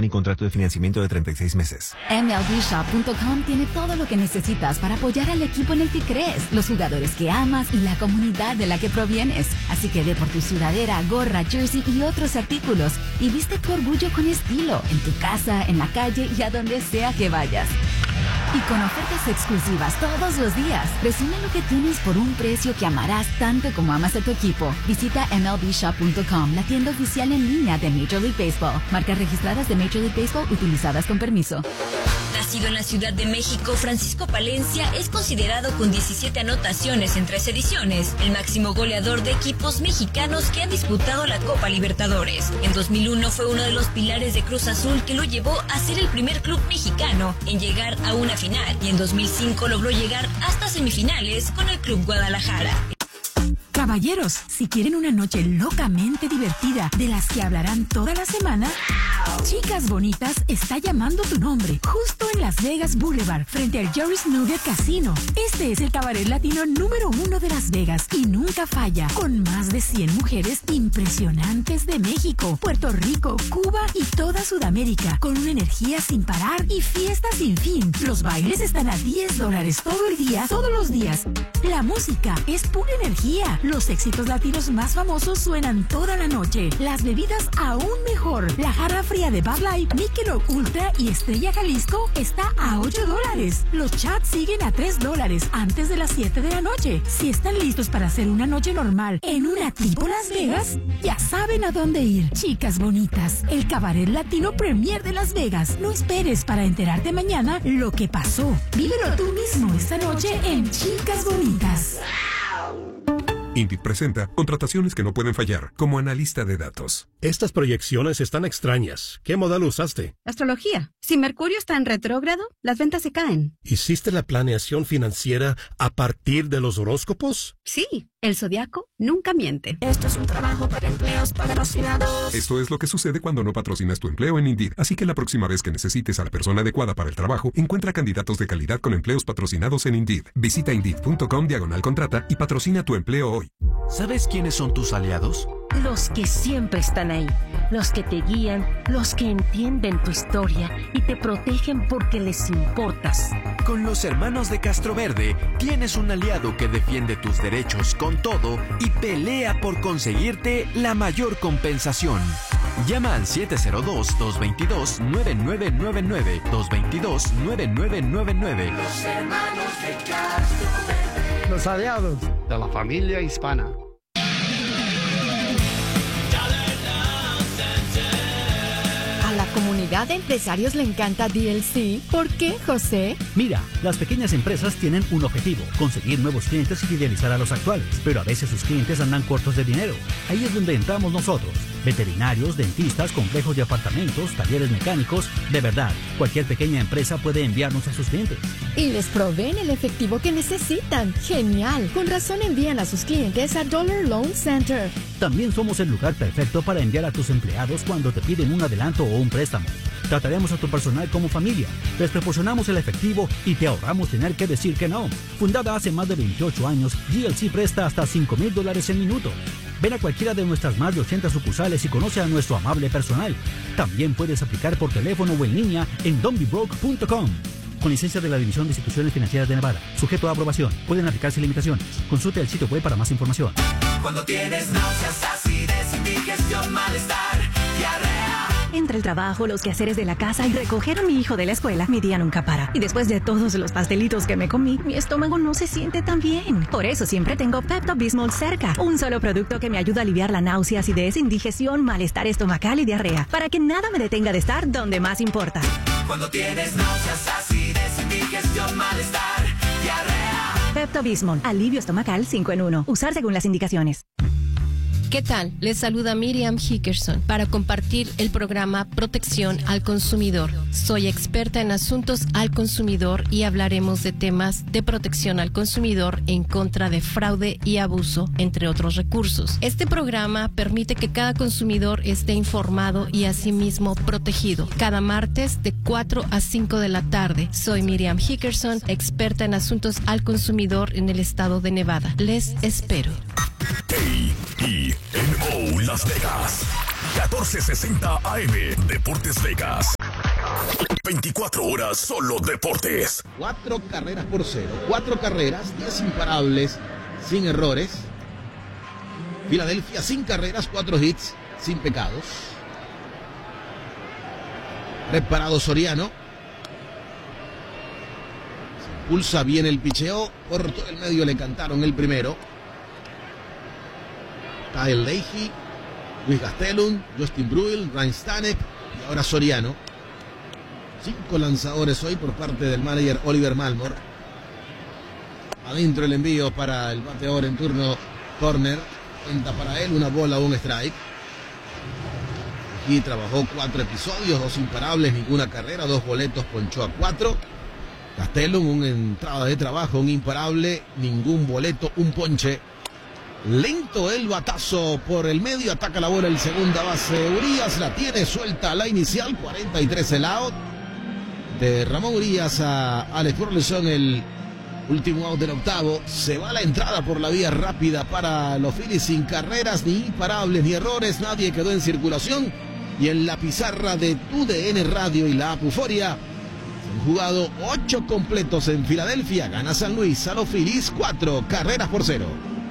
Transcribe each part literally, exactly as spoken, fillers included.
y contrato de financiamiento de treinta y seis meses. M L B Shop punto com tiene todo lo que necesitas para apoyar al equipo en el que crees, los jugadores que amas y la comunidad de la que provienes. Así que ve por tu sudadera, gorra, jersey y otros artículos y viste tu orgullo con estilo, en tu casa, en la calle y a donde sea que vayas. Y con ofertas exclusivas todos los días. Resume lo que tienes por un precio que amarás tanto como amas a tu equipo. Visita M L B Shop punto com, la tienda oficial en línea de Major League Baseball. Marcas registradas de Major League Baseball utilizadas con permiso. Nacido en la Ciudad de México, Francisco Palencia es considerado con diecisiete anotaciones en tres ediciones, el máximo goleador de equipos mexicanos que han disputado la Copa Libertadores. En dos mil uno fue uno de los pilares de Cruz Azul que lo llevó a ser el primer club mexicano en llegar a una final, y en dos mil cinco logró llegar hasta semifinales con el Club Guadalajara. Caballeros, si quieren una noche locamente divertida de las que hablarán toda la semana, Chicas Bonitas está llamando tu nombre, justo en Las Vegas Boulevard, frente al Jerry's Nugget Casino. Este es el cabaret latino número uno de Las Vegas y nunca falla, con más de cien mujeres impresionantes de México, Puerto Rico, Cuba y toda Sudamérica, con una energía sin parar y fiesta sin fin. Los bailes están a diez dólares todo el día, todos los días. La música es pura energía. Los éxitos latinos más famosos suenan toda la noche. Las bebidas aún mejor. La jarra fría de Bud Light, Michelob Ultra y Estrella Jalisco está a ocho dólares. Los chats siguen a tres dólares antes de las siete de la noche. Si están listos para hacer una noche normal en una tipo Las Vegas, ya saben a dónde ir. Chicas Bonitas, el cabaret latino premier de Las Vegas. No esperes para enterarte mañana lo que pasó. Vívelo tú mismo esta noche en Chicas Bonitas. Indeed presenta contrataciones que no pueden fallar, como analista de datos. Estas proyecciones están extrañas. ¿Qué modelo usaste? Astrología. Si Mercurio está en retrógrado, las ventas se caen. ¿Hiciste la planeación financiera a partir de los horóscopos? Sí, el zodiaco nunca miente. Esto es un trabajo para empleos patrocinados. Esto es lo que sucede cuando no patrocinas tu empleo en Indeed. Así que la próxima vez que necesites a la persona adecuada para el trabajo, encuentra candidatos de calidad con empleos patrocinados en Indeed. Visita Indeed punto com diagonal contrata y patrocina tu empleo hoy. ¿Sabes quiénes son tus aliados? Los que siempre están ahí, los que te guían, los que entienden tu historia y te protegen porque les importas. Con los hermanos de Castroverde tienes un aliado que defiende tus derechos con todo y pelea por conseguirte la mayor compensación. Llama al siete cero dos, dos dos dos, nueve nueve nueve nueve, dos dos dos, nueve nueve nueve nueve. Los hermanos de Castroverde. Los aliados de la familia hispana. A la comunidad de empresarios le encanta D L C. ¿Por qué, José? Mira, las pequeñas empresas tienen un objetivo: conseguir nuevos clientes y fidelizar a los actuales. Pero a veces sus clientes andan cortos de dinero. Ahí es donde entramos nosotros. Veterinarios, dentistas, complejos de apartamentos, talleres mecánicos. De verdad, cualquier pequeña empresa puede enviarnos a sus clientes. Y les proveen el efectivo que necesitan. ¡Genial! Con razón envían a sus clientes a Dollar Loan Center. También somos el lugar perfecto para enviar a tus empleados cuando te piden un adelanto o un préstamo. Trataremos a tu personal como familia. Les proporcionamos el efectivo y te ahorramos tener que decir que no. Fundada hace más de veintiocho años, G L C presta hasta cinco mil dólares en minuto. Ven a cualquiera de nuestras más de ochenta sucursales y conoce a nuestro amable personal. También puedes aplicar por teléfono o en línea en don be broke punto com. Con licencia de la División de Instituciones Financieras de Nevada. Sujeto a aprobación. Pueden aplicarse limitaciones. Consulte el sitio web para más información. Cuando tienes náuseas, acidez, indigestión, malestar, diarrea. Entre el trabajo, los quehaceres de la casa y recoger a mi hijo de la escuela, mi día nunca para. Y después de todos los pastelitos que me comí, mi estómago no se siente tan bien. Por eso siempre tengo Pepto-Bismol cerca. Un solo producto que me ayuda a aliviar la náusea, acidez, indigestión, malestar estomacal y diarrea. Para que nada me detenga de estar donde más importa. Cuando tienes náuseas, acidez, indigestión, malestar, diarrea. Pepto-Bismol, alivio estomacal cinco en uno. Usar según las indicaciones. ¿Qué tal? Les saluda Miriam Hickerson para compartir el programa Protección al Consumidor. Soy experta en asuntos al consumidor y hablaremos de temas de protección al consumidor en contra de fraude y abuso, entre otros recursos. Este programa permite que cada consumidor esté informado y asimismo protegido. Cada martes de cuatro a cinco de la tarde. Soy Miriam Hickerson, experta en asuntos al consumidor en el estado de Nevada. Les espero. A E N O Las Vegas, catorce sesenta A M, Deportes Vegas. veinticuatro horas solo deportes. Cuatro carreras por cero. Cuatro carreras, diez imparables, sin errores. Filadelfia sin carreras, cuatro hits, sin pecados. Reparado Soriano. Se impulsa bien el picheo. Por todo el medio le cantaron el primero. Kyle Leahy, Luis Gastelum, Justin Bruihl, Ryan Stanek y ahora Soriano. Cinco lanzadores hoy por parte del manager Oliver Malmore. Adentro el envío para el bateador en turno Turner. Cuenta para él una bola, un strike. Aquí trabajó cuatro episodios, dos imparables, ninguna carrera, dos boletos, ponchó a cuatro. Gastelum, una entrada de trabajo, un imparable, ningún boleto, un ponche. Lento el batazo por el medio, ataca la bola el segunda base Urías, la tiene suelta a la inicial, cuarenta y tres el out. De Ramón Urías a Alex Burleson, el último out del octavo. Se va la entrada por la vía rápida para los Phillies sin carreras, ni imparables, ni errores. Nadie quedó en circulación. Y en la pizarra de Tu D N Radio y la App Euforia, se han jugado ocho completos en Filadelfia. Gana San Luis a los Phillies, cuatro carreras por cero.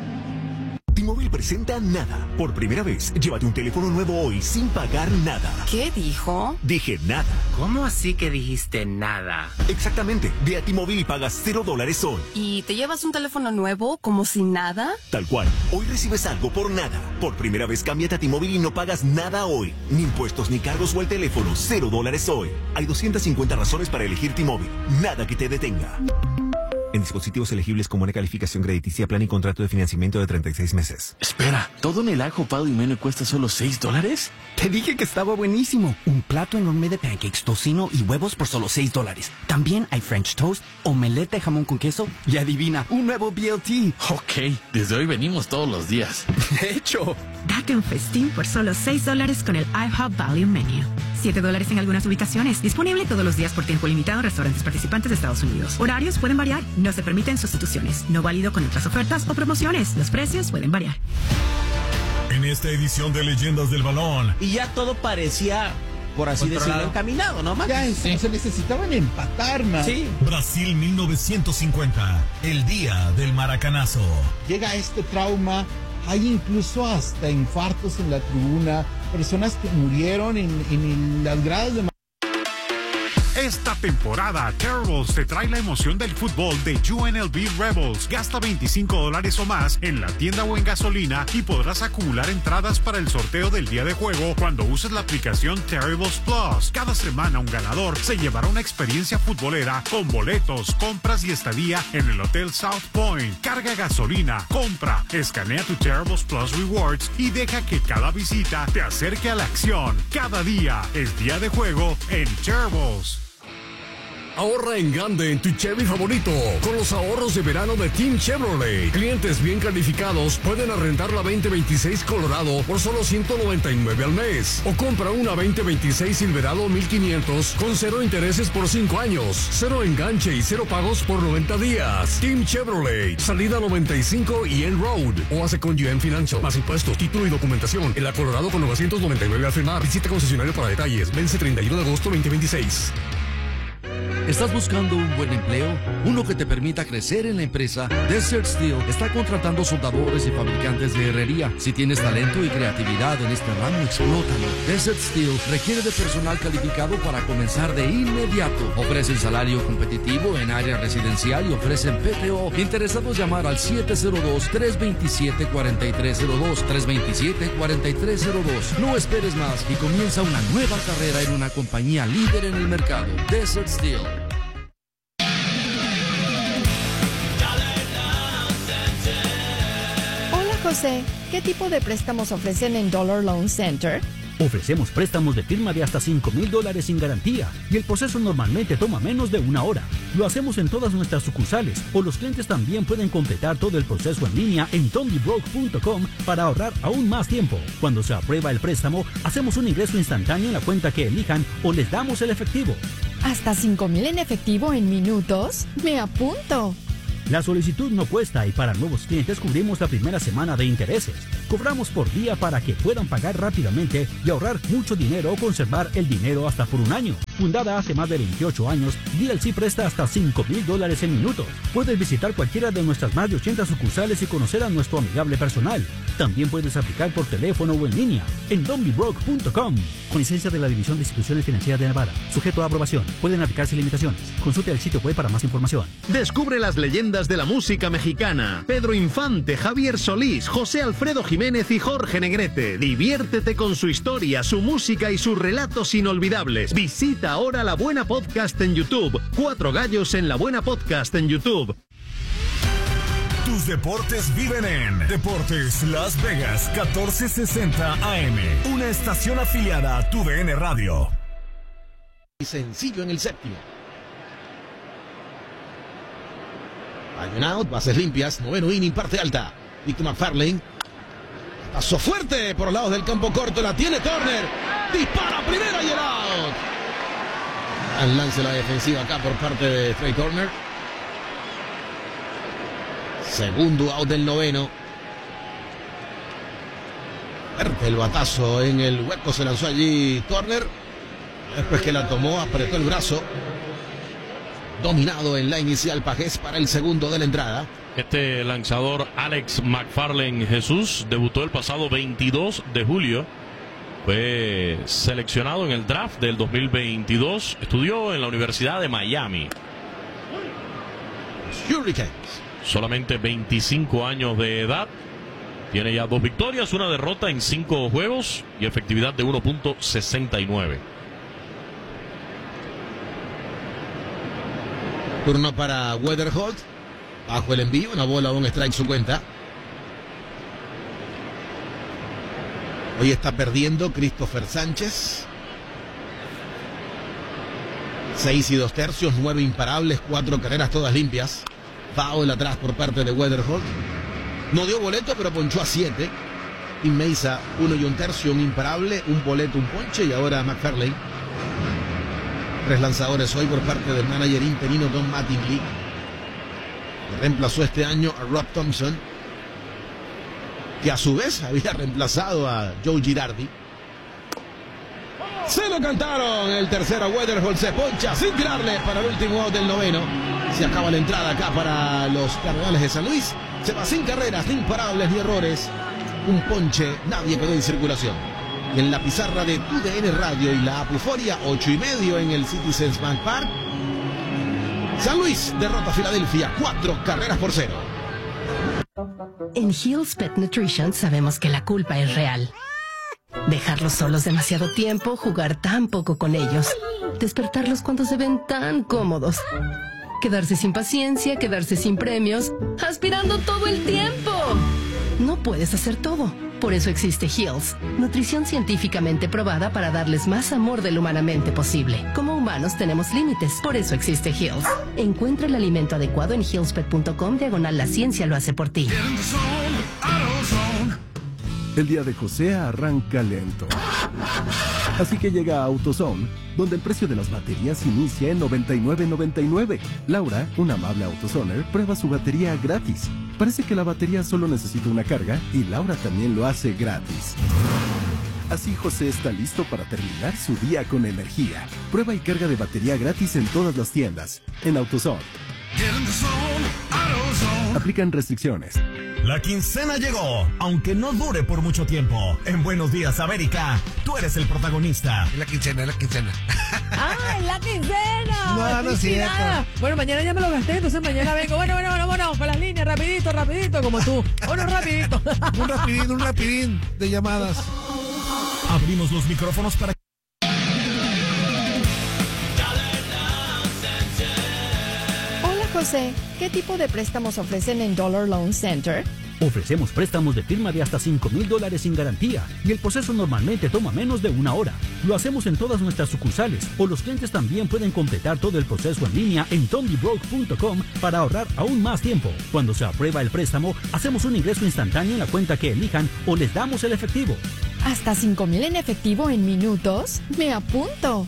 T-Mobile presenta Nada. Por primera vez, llévate un teléfono nuevo hoy sin pagar nada. ¿Qué dijo? Dije nada. ¿Cómo así que dijiste nada? Exactamente. Ve a T-Mobile y pagas cero dólares hoy. ¿Y te llevas un teléfono nuevo como sin nada? Tal cual. Hoy recibes algo por nada. Por primera vez, cámbiate a T-Mobile y no pagas nada hoy. Ni impuestos, ni cargos o el teléfono. Cero dólares hoy. Hay doscientas cincuenta razones para elegir T-Mobile. Nada que te detenga. En dispositivos elegibles con buena calificación crediticia, plan y contrato de financiamiento de treinta y seis meses. Espera, ¿todo en el ajo Pado y Meno cuesta solo seis dólares? Te dije que estaba buenísimo. Un plato enorme de pancakes, tocino y huevos por solo seis dólares. También hay French toast, omelette de jamón con queso y adivina, un nuevo B L T. Ok, desde hoy venimos todos los días. De hecho. Date un festín por solo seis dólares con el IHOP Value Menu. siete dólares en algunas ubicaciones. Disponible todos los días por tiempo limitado en restaurantes participantes de Estados Unidos. Horarios pueden variar. No se permiten sustituciones. No válido con otras ofertas o promociones. Los precios pueden variar. En esta edición de Leyendas del Balón. Y ya todo parecía, por así decirlo, encaminado, ¿no, Max? Ya sí. Se necesitaban empatar, man. Sí. Brasil mil novecientos cincuenta. El día del maracanazo. Llega este trauma. Hay incluso hasta infartos en la tribuna. Personas que murieron en, en las gradas de... Esta temporada, Terribles te trae la emoción del fútbol de U N L V Rebels. Gasta veinticinco dólares o más en la tienda o en gasolina y podrás acumular entradas para el sorteo del día de juego cuando uses la aplicación Terribles Plus. Cada semana un ganador se llevará una experiencia futbolera con boletos, compras y estadía en el Hotel South Point. Carga gasolina, compra, escanea tu Terribles Plus Rewards y deja que cada visita te acerque a la acción. Cada día es día de juego en Terribles. Ahorra en grande en tu Chevy favorito con los ahorros de verano de Team Chevrolet. Clientes bien calificados pueden arrendar la veinte veintiséis Colorado por solo ciento noventa y nueve al mes. O compra una veinte veintiséis Silverado mil quinientos con cero intereses por cinco años, cero enganche y cero pagos por noventa días. Team Chevrolet, salida noventa y cinco y N Road. O hace con U N Financial. Más impuestos, título y documentación. En la Colorado con novecientos noventa y nueve al firmar. Visita concesionario para detalles. Vence treinta y uno de agosto veinte veintiséis. ¿Estás buscando un buen empleo? Uno que te permita crecer en la empresa. Desert Steel está contratando soldadores y fabricantes de herrería. Si tienes talento y creatividad en este ramo, explótalo. Desert Steel requiere de personal calificado para comenzar de inmediato. Ofrecen salario competitivo en área residencial y ofrecen P T O. Interesados llamar al siete cero dos, tres dos siete, cuatro tres cero dos, tres dos siete, cuatro tres cero dos. No esperes más y comienza una nueva carrera en una compañía líder en el mercado. Desert Steel. José, ¿qué tipo de préstamos ofrecen en Dollar Loan Center? Ofrecemos préstamos de firma de hasta cinco mil dólares sin garantía y el proceso normalmente toma menos de una hora. Lo hacemos en todas nuestras sucursales o los clientes también pueden completar todo el proceso en línea en tondybroke punto com para ahorrar aún más tiempo. Cuando se aprueba el préstamo, hacemos un ingreso instantáneo en la cuenta que elijan o les damos el efectivo. ¿Hasta cinco mil en efectivo en minutos? ¡Me apunto! La solicitud no cuesta y para nuevos clientes cubrimos la primera semana de intereses. Cobramos por día para que puedan pagar rápidamente y ahorrar mucho dinero o conservar el dinero hasta por un año. Fundada hace más de veintiocho años, D L C presta hasta cinco mil dólares en minutos. Puedes visitar cualquiera de nuestras más de ochenta sucursales y conocer a nuestro amigable personal. También puedes aplicar por teléfono o en línea en don be broke punto com. Con licencia de la División de Instituciones Financieras de Nevada. Sujeto a aprobación. Pueden aplicarse limitaciones. Consulte el sitio web para más información. Descubre las leyendas de la música mexicana. Pedro Infante, Javier Solís, José Alfredo Jiménez y Jorge Negrete. Diviértete con su historia, su música y sus relatos inolvidables. Visita ahora La Buena Podcast en YouTube. Cuatro gallos en La Buena Podcast en YouTube. Tus deportes viven en Deportes Las Vegas catorce sesenta A M, una estación afiliada a Tu D N Radio. Sencillo en el séptimo. Hay un out, bases limpias, noveno inning, parte alta. Víctor McFarlane. Paso fuerte por los lados del campo corto, la tiene Turner. Dispara primera y el out. Al lance la defensiva acá por parte de Trey Turner. Segundo out del noveno. Fuerte el batazo en el hueco, se lanzó allí Turner. Después que la tomó, apretó el brazo. Dominado en la inicial Pajés para el segundo de la entrada. Este lanzador Alex McFarlane Jesús debutó el pasado veintidós de julio. Fue seleccionado en el draft del dos mil veintidós. Estudió en la Universidad de Miami. Hurricanes. Solamente veinticinco años de edad. Tiene ya dos victorias, una derrota en cinco juegos y efectividad de uno punto sesenta y nueve. Turno para Weatherholt. Bajo el envío, una bola, un strike su cuenta. Hoy está perdiendo Christopher Sánchez. Seis y dos tercios, nueve imparables, cuatro carreras todas limpias. Foul atrás por parte de Weatherholt. No dio boleto, pero ponchó a siete. Tim Mesa, uno y un tercio, un imparable, un boleto, un ponche. Y ahora McFarlane. Tres lanzadores hoy por parte del manager interino Don Mattingly, que reemplazó este año a Rob Thompson, que a su vez había reemplazado a Joe Girardi. Se lo cantaron. El tercero, Weatherholt se poncha sin tirarle para el último out del noveno. Se acaba la entrada acá para los Cardenales de San Luis. Se va sin carreras, ni imparables, ni errores. Un ponche, nadie quedó en circulación. Y en la pizarra de Tu D N Radio y la Apuforia, ocho y medio en el Citizens Bank Park. San Luis derrota a Filadelfia, cuatro carreras por cero. En Hill's Pet Nutrition sabemos que la culpa es real. Dejarlos solos demasiado tiempo, jugar tan poco con ellos, despertarlos cuando se ven tan cómodos, quedarse sin paciencia, quedarse sin premios, aspirando todo el tiempo. No puedes hacer todo. Por eso existe Hill's, nutrición científicamente probada para darles más amor del humanamente posible. Como humanos tenemos límites, por eso existe Hill's. Encuentra el alimento adecuado en hillspet punto com diagonal la ciencia lo hace por ti. El día de José arranca lento. Así que llega a AutoZone, donde el precio de las baterías inicia en noventa y nueve noventa y nueve. Laura, una amable AutoZoner, prueba su batería gratis. Parece que la batería solo necesita una carga y Laura también lo hace gratis. Así José está listo para terminar su día con energía. Prueba y carga de batería gratis en todas las tiendas. En AutoZone. Aplican restricciones. La quincena llegó, aunque no dure por mucho tiempo. En Buenos Días, América, tú eres el protagonista. Es la quincena, es la quincena. ¡Ah, es la quincena! No, no es cierto. Bueno, mañana ya me lo gasté, entonces mañana vengo. Bueno, bueno, bueno, bueno, con las líneas, rapidito, rapidito, como tú. Bueno, rapidito. Un rapidín, un rapidín de llamadas. Abrimos los micrófonos para... José, ¿qué tipo de préstamos ofrecen en Dollar Loan Center? Ofrecemos préstamos de firma de hasta cinco mil dólares sin garantía y el proceso normalmente toma menos de una hora. Lo hacemos en todas nuestras sucursales o los clientes también pueden completar todo el proceso en línea en don be broke punto com para ahorrar aún más tiempo. Cuando se aprueba el préstamo, hacemos un ingreso instantáneo en la cuenta que elijan o les damos el efectivo. ¿Hasta cinco mil en efectivo en minutos? ¡Me apunto!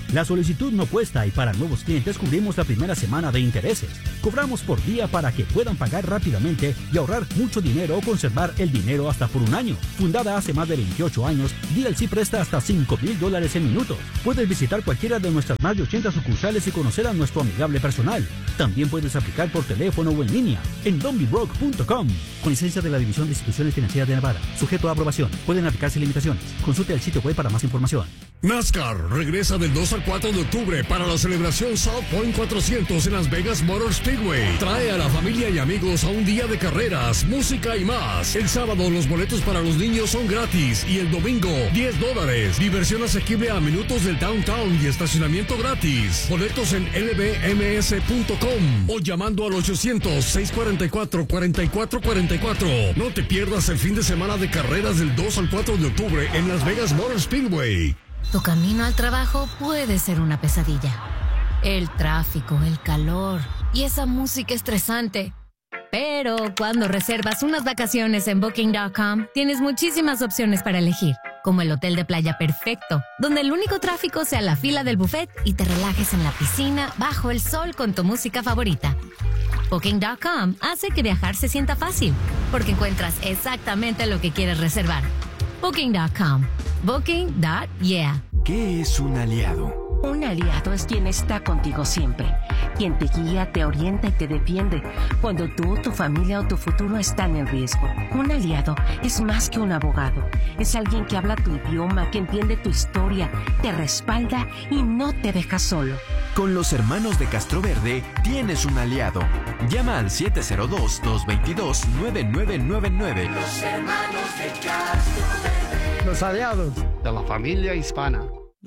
La solicitud no cuesta y para nuevos clientes cubrimos la primera semana de intereses. Cobramos por día para que puedan pagar rápidamente y ahorrar mucho dinero o conservar el dinero hasta por un año. Fundada hace más de veintiocho años, D L C presta hasta cinco mil dólares en minutos. Puedes visitar cualquiera de nuestras más de ochenta sucursales y conocer a nuestro amigable personal. También puedes aplicar por teléfono o en línea en donbybroke punto com. Con licencia de la División de Instituciones Financieras de Nevada. Sujeto a aprobación. Pueden aplicarse limitaciones. Consulte el sitio web para más información. NASCAR regresa del dos al cuatro de octubre para la celebración South Point cuatrocientos en Las Vegas Motor Speedway. Trae a la familia y amigos a un día de carreras, música y más. El sábado los boletos para los niños son gratis y el domingo diez dólares. Diversión asequible a minutos del downtown y estacionamiento gratis. Boletos en L B M S punto com o llamando al ochocientos, seiscientos cuarenta y cuatro, cuarenta y cuatro cuarenta y cuatro. No te pierdas el fin de semana de carreras del dos al cuatro de octubre en Las Vegas Motor Speedway. Tu camino al trabajo puede ser una pesadilla. El tráfico, el calor y esa música estresante. Pero cuando reservas unas vacaciones en booking punto com, tienes muchísimas opciones para elegir, como el hotel de playa perfecto, donde el único tráfico sea la fila del buffet y te relajes en la piscina bajo el sol con tu música favorita. booking punto com hace que viajar se sienta fácil, porque encuentras exactamente lo que quieres reservar. booking punto com. Booking. Yeah. ¿Qué es un aliado? Un aliado es quien está contigo siempre, quien te guía, te orienta y te defiende cuando tú, tu familia o tu futuro están en riesgo. Un aliado es más que un abogado, es alguien que habla tu idioma, que entiende tu historia, te respalda y no te deja solo. Con los hermanos de Castroverde tienes un aliado. Llama al siete cero dos, dos dos dos, nueve nueve nueve nueve. Los hermanos de Castroverde. Los aliados de la familia hispana.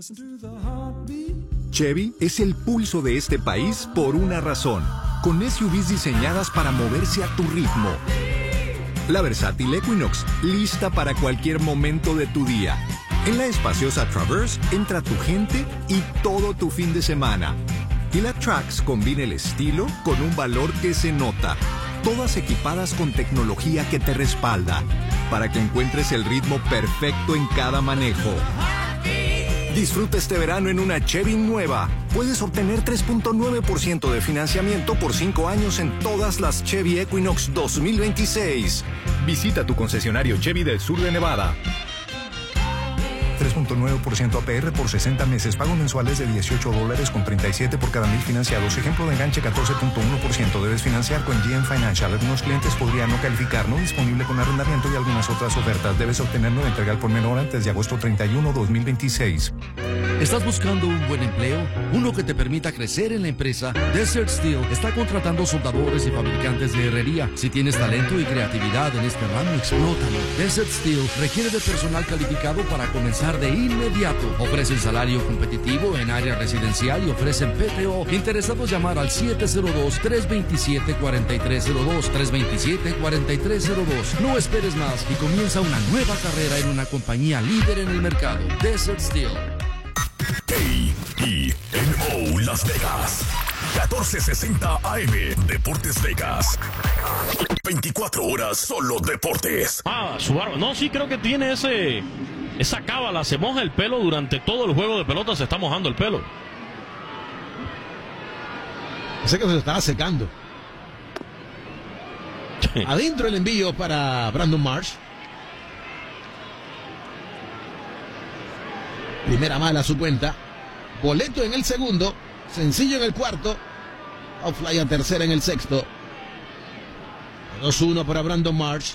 Chevy es el pulso de este país por una razón. Con S U Vs diseñadas para moverse a tu ritmo. La versátil Equinox, lista para cualquier momento de tu día. En la espaciosa Traverse entra tu gente y todo tu fin de semana. Y la Trax combina el estilo con un valor que se nota. Todas equipadas con tecnología que te respalda, para que encuentres el ritmo perfecto en cada manejo. Disfruta este verano en una Chevy nueva. Puedes obtener tres punto nueve por ciento de financiamiento por cinco años en todas las Chevy Equinox dos mil veintiséis. Visita tu concesionario Chevy del sur de Nevada. tres punto nueve por ciento A P R por sesenta meses. Pagos mensuales de dieciocho dólares con treinta y siete por cada mil financiados. Ejemplo de enganche catorce punto uno por ciento. Debes financiar con G M Financial. Algunos clientes podrían no calificar. No disponible con arrendamiento y algunas otras ofertas. Debes obtener nueva entrega al por menor antes de agosto treinta y uno, dos mil veintiséis. ¿Estás buscando un buen empleo? Uno que te permita crecer en la empresa. Desert Steel está contratando soldadores y fabricantes de herrería. Si tienes talento y creatividad en este ramo, explótalo. Desert Steel requiere de personal calificado para comenzar de inmediato. Ofrecen salario competitivo en área residencial y ofrecen P T O. Interesados llamar al siete cero dos, tres dos siete, cuatro tres cero dos, tres dos siete, cuatro tres cero dos. No esperes más y comienza una nueva carrera en una compañía líder en el mercado. Desert Steel. K I N O Las Vegas. catorce sesenta A M. Deportes Vegas. veinticuatro horas solo deportes. Ah, su barba. No, sí creo que tiene ese... Esa cábala, se moja el pelo durante todo el juego de pelota, se está mojando el pelo. Sé que se estaba secando. Adentro el envío para Brandon Marsh. Primera mala a su cuenta. Boleto en el segundo. Sencillo en el cuarto. Outfly a tercera en el sexto. dos uno para Brandon Marsh.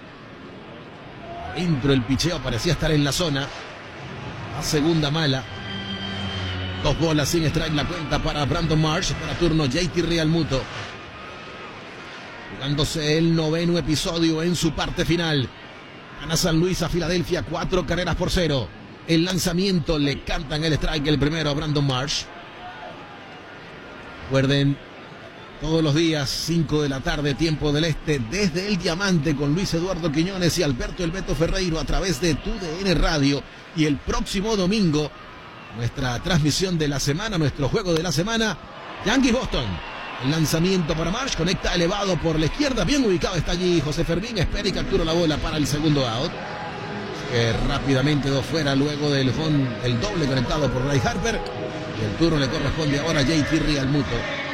Dentro el picheo parecía estar en la zona. La segunda mala. Dos bolas sin strike la cuenta para Brandon Marsh. Para turno J T Realmuto. Jugándose el noveno episodio en su parte final. Gana San Luis a Filadelfia cuatro carreras por cero. El lanzamiento le cantan el strike el primero a Brandon Marsh. Recuerden, todos los días, cinco de la tarde, tiempo del este, desde el Diamante con Luis Eduardo Quiñones y Alberto El Beto Ferreiro a través de Tu D N Radio. Y el próximo domingo, nuestra transmisión de la semana, nuestro juego de la semana, Yankees Boston. El lanzamiento para Marsh, conecta elevado por la izquierda, bien ubicado está allí José Fermín, espera y captura la bola para el segundo out. Que rápidamente dos fuera luego del home, el doble conectado por Ray Harper. Y el turno le corresponde ahora a J T Realmuto.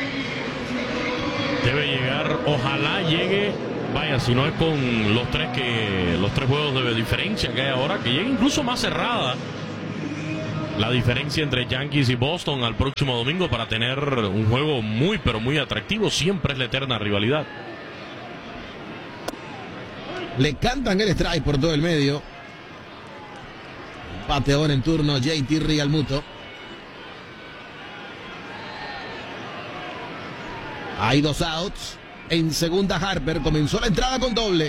Debe llegar, ojalá llegue, vaya, si no es con los tres que los tres juegos de diferencia que hay ahora, que llegue incluso más cerrada la diferencia entre Yankees y Boston al próximo domingo para tener un juego muy pero muy atractivo. Siempre es la eterna rivalidad. Le cantan el strike por todo el medio. Empate ahora en turno J T Realmuto. Hay dos outs. En segunda Harper. Comenzó la entrada con doble.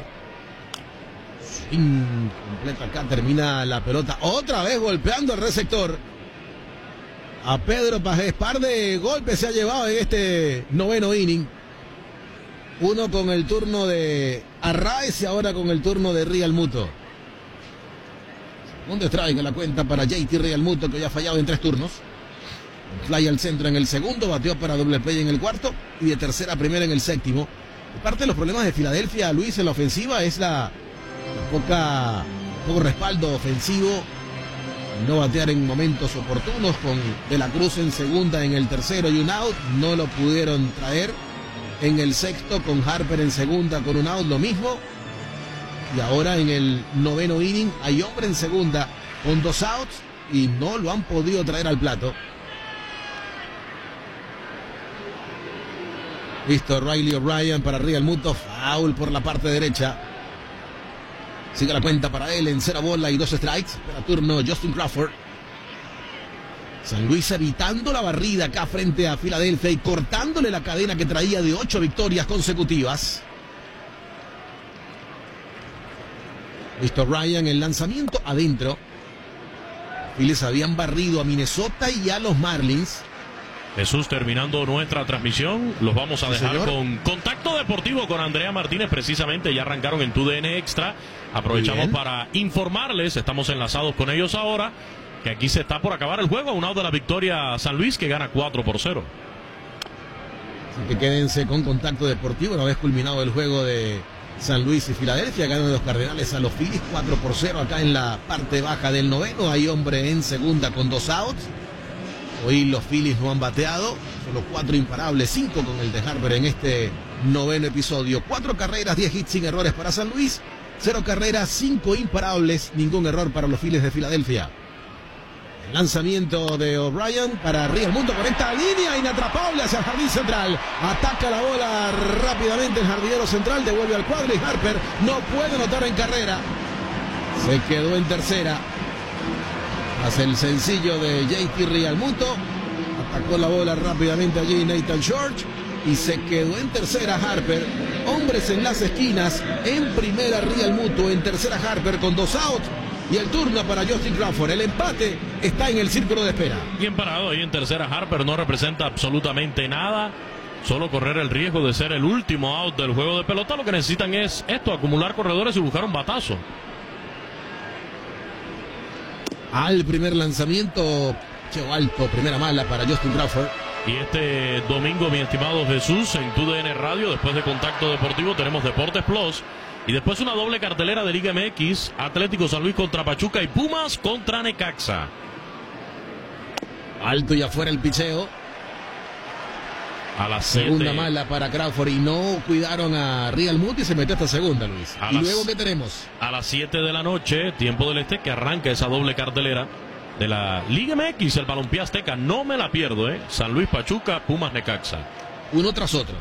Incompleta acá. Termina la pelota. Otra vez golpeando el receptor. A Pedro Pajés. Par de golpes se ha llevado en este noveno inning. Uno con el turno de Arraez y ahora con el turno de Realmuto. Segundo strike a la cuenta para J T Realmuto, que ya ha fallado en tres turnos. Fly al centro en el segundo, bateó para doble play en el cuarto y de tercera a primera en el séptimo. Y parte de los problemas de Filadelfia, Luis, en la ofensiva es la, la poca poco respaldo ofensivo, no batear en momentos oportunos, con De la Cruz en segunda en el tercero y un out, no lo pudieron traer. En el sexto con Harper en segunda con un out, lo mismo. Y ahora en el noveno inning hay hombre en segunda con dos outs y no lo han podido traer al plato. Listo, Riley O'Brien para Realmuto, foul por la parte derecha. Sigue la cuenta para él en cero bola y dos strikes. Para turno Justin Crawford. San Luis evitando la barrida acá frente a Filadelfia y cortándole la cadena que traía de ocho victorias consecutivas. Listo, Ryan, el lanzamiento adentro. Phillies habían barrido a Minnesota y a los Marlins. Jesús, terminando nuestra transmisión, los vamos a dejar sí, con Contacto Deportivo con Andrea Martínez. Precisamente ya arrancaron en Tu D N Extra. Aprovechamos para informarles, estamos enlazados con ellos ahora, que aquí se está por acabar el juego. Un out de la victoria San Luis, que gana cuatro por cero. Así que quédense con Contacto Deportivo una vez culminado el juego de San Luis y Filadelfia. Ganan los Cardenales a los Phillies cuatro por cero acá en la parte baja del noveno. Hay hombre en segunda con dos outs. Hoy los Phillies no han bateado, solo cuatro imparables, cinco con el de Harper en este noveno episodio. Cuatro carreras, diez hits sin errores para San Luis, cero carreras, cinco imparables, ningún error para los Phillies de Filadelfia. El lanzamiento de O'Brien para Realmuto, conecta la línea, inatrapable hacia el jardín central. Ataca la bola rápidamente el jardinero central, devuelve al cuadro y Harper no puede anotar en carrera. Se quedó en tercera. Hace el sencillo de J T Realmuto, atacó la bola rápidamente allí Nathan George y se quedó en tercera Harper. Hombres en las esquinas, en primera Realmuto, en tercera Harper con dos outs y el turno para Justin Crawford. El empate está en el círculo de espera. Bien parado ahí en tercera Harper, no representa absolutamente nada, solo correr el riesgo de ser el último out del juego de pelota. Lo que necesitan es esto, acumular corredores y buscar un batazo. Al primer lanzamiento, cheo alto, primera mala para Justin Crawford. Y este domingo, mi estimado Jesús, en Tu D N Radio, después de Contacto Deportivo, tenemos Deportes Plus. Y después una doble cartelera de Liga M X, Atlético San Luis contra Pachuca y Pumas contra Necaxa. Alto y afuera el picheo. A la segunda mala para Crawford y no cuidaron a Realmuto y se metió esta segunda, Luis. A y las, luego, ¿qué tenemos? A las siete de la noche, tiempo del este, que arranca esa doble cartelera de la Liga M X, el Balompié Azteca. No me la pierdo, ¿eh? San Luis Pachuca, Pumas Necaxa. Uno tras otro.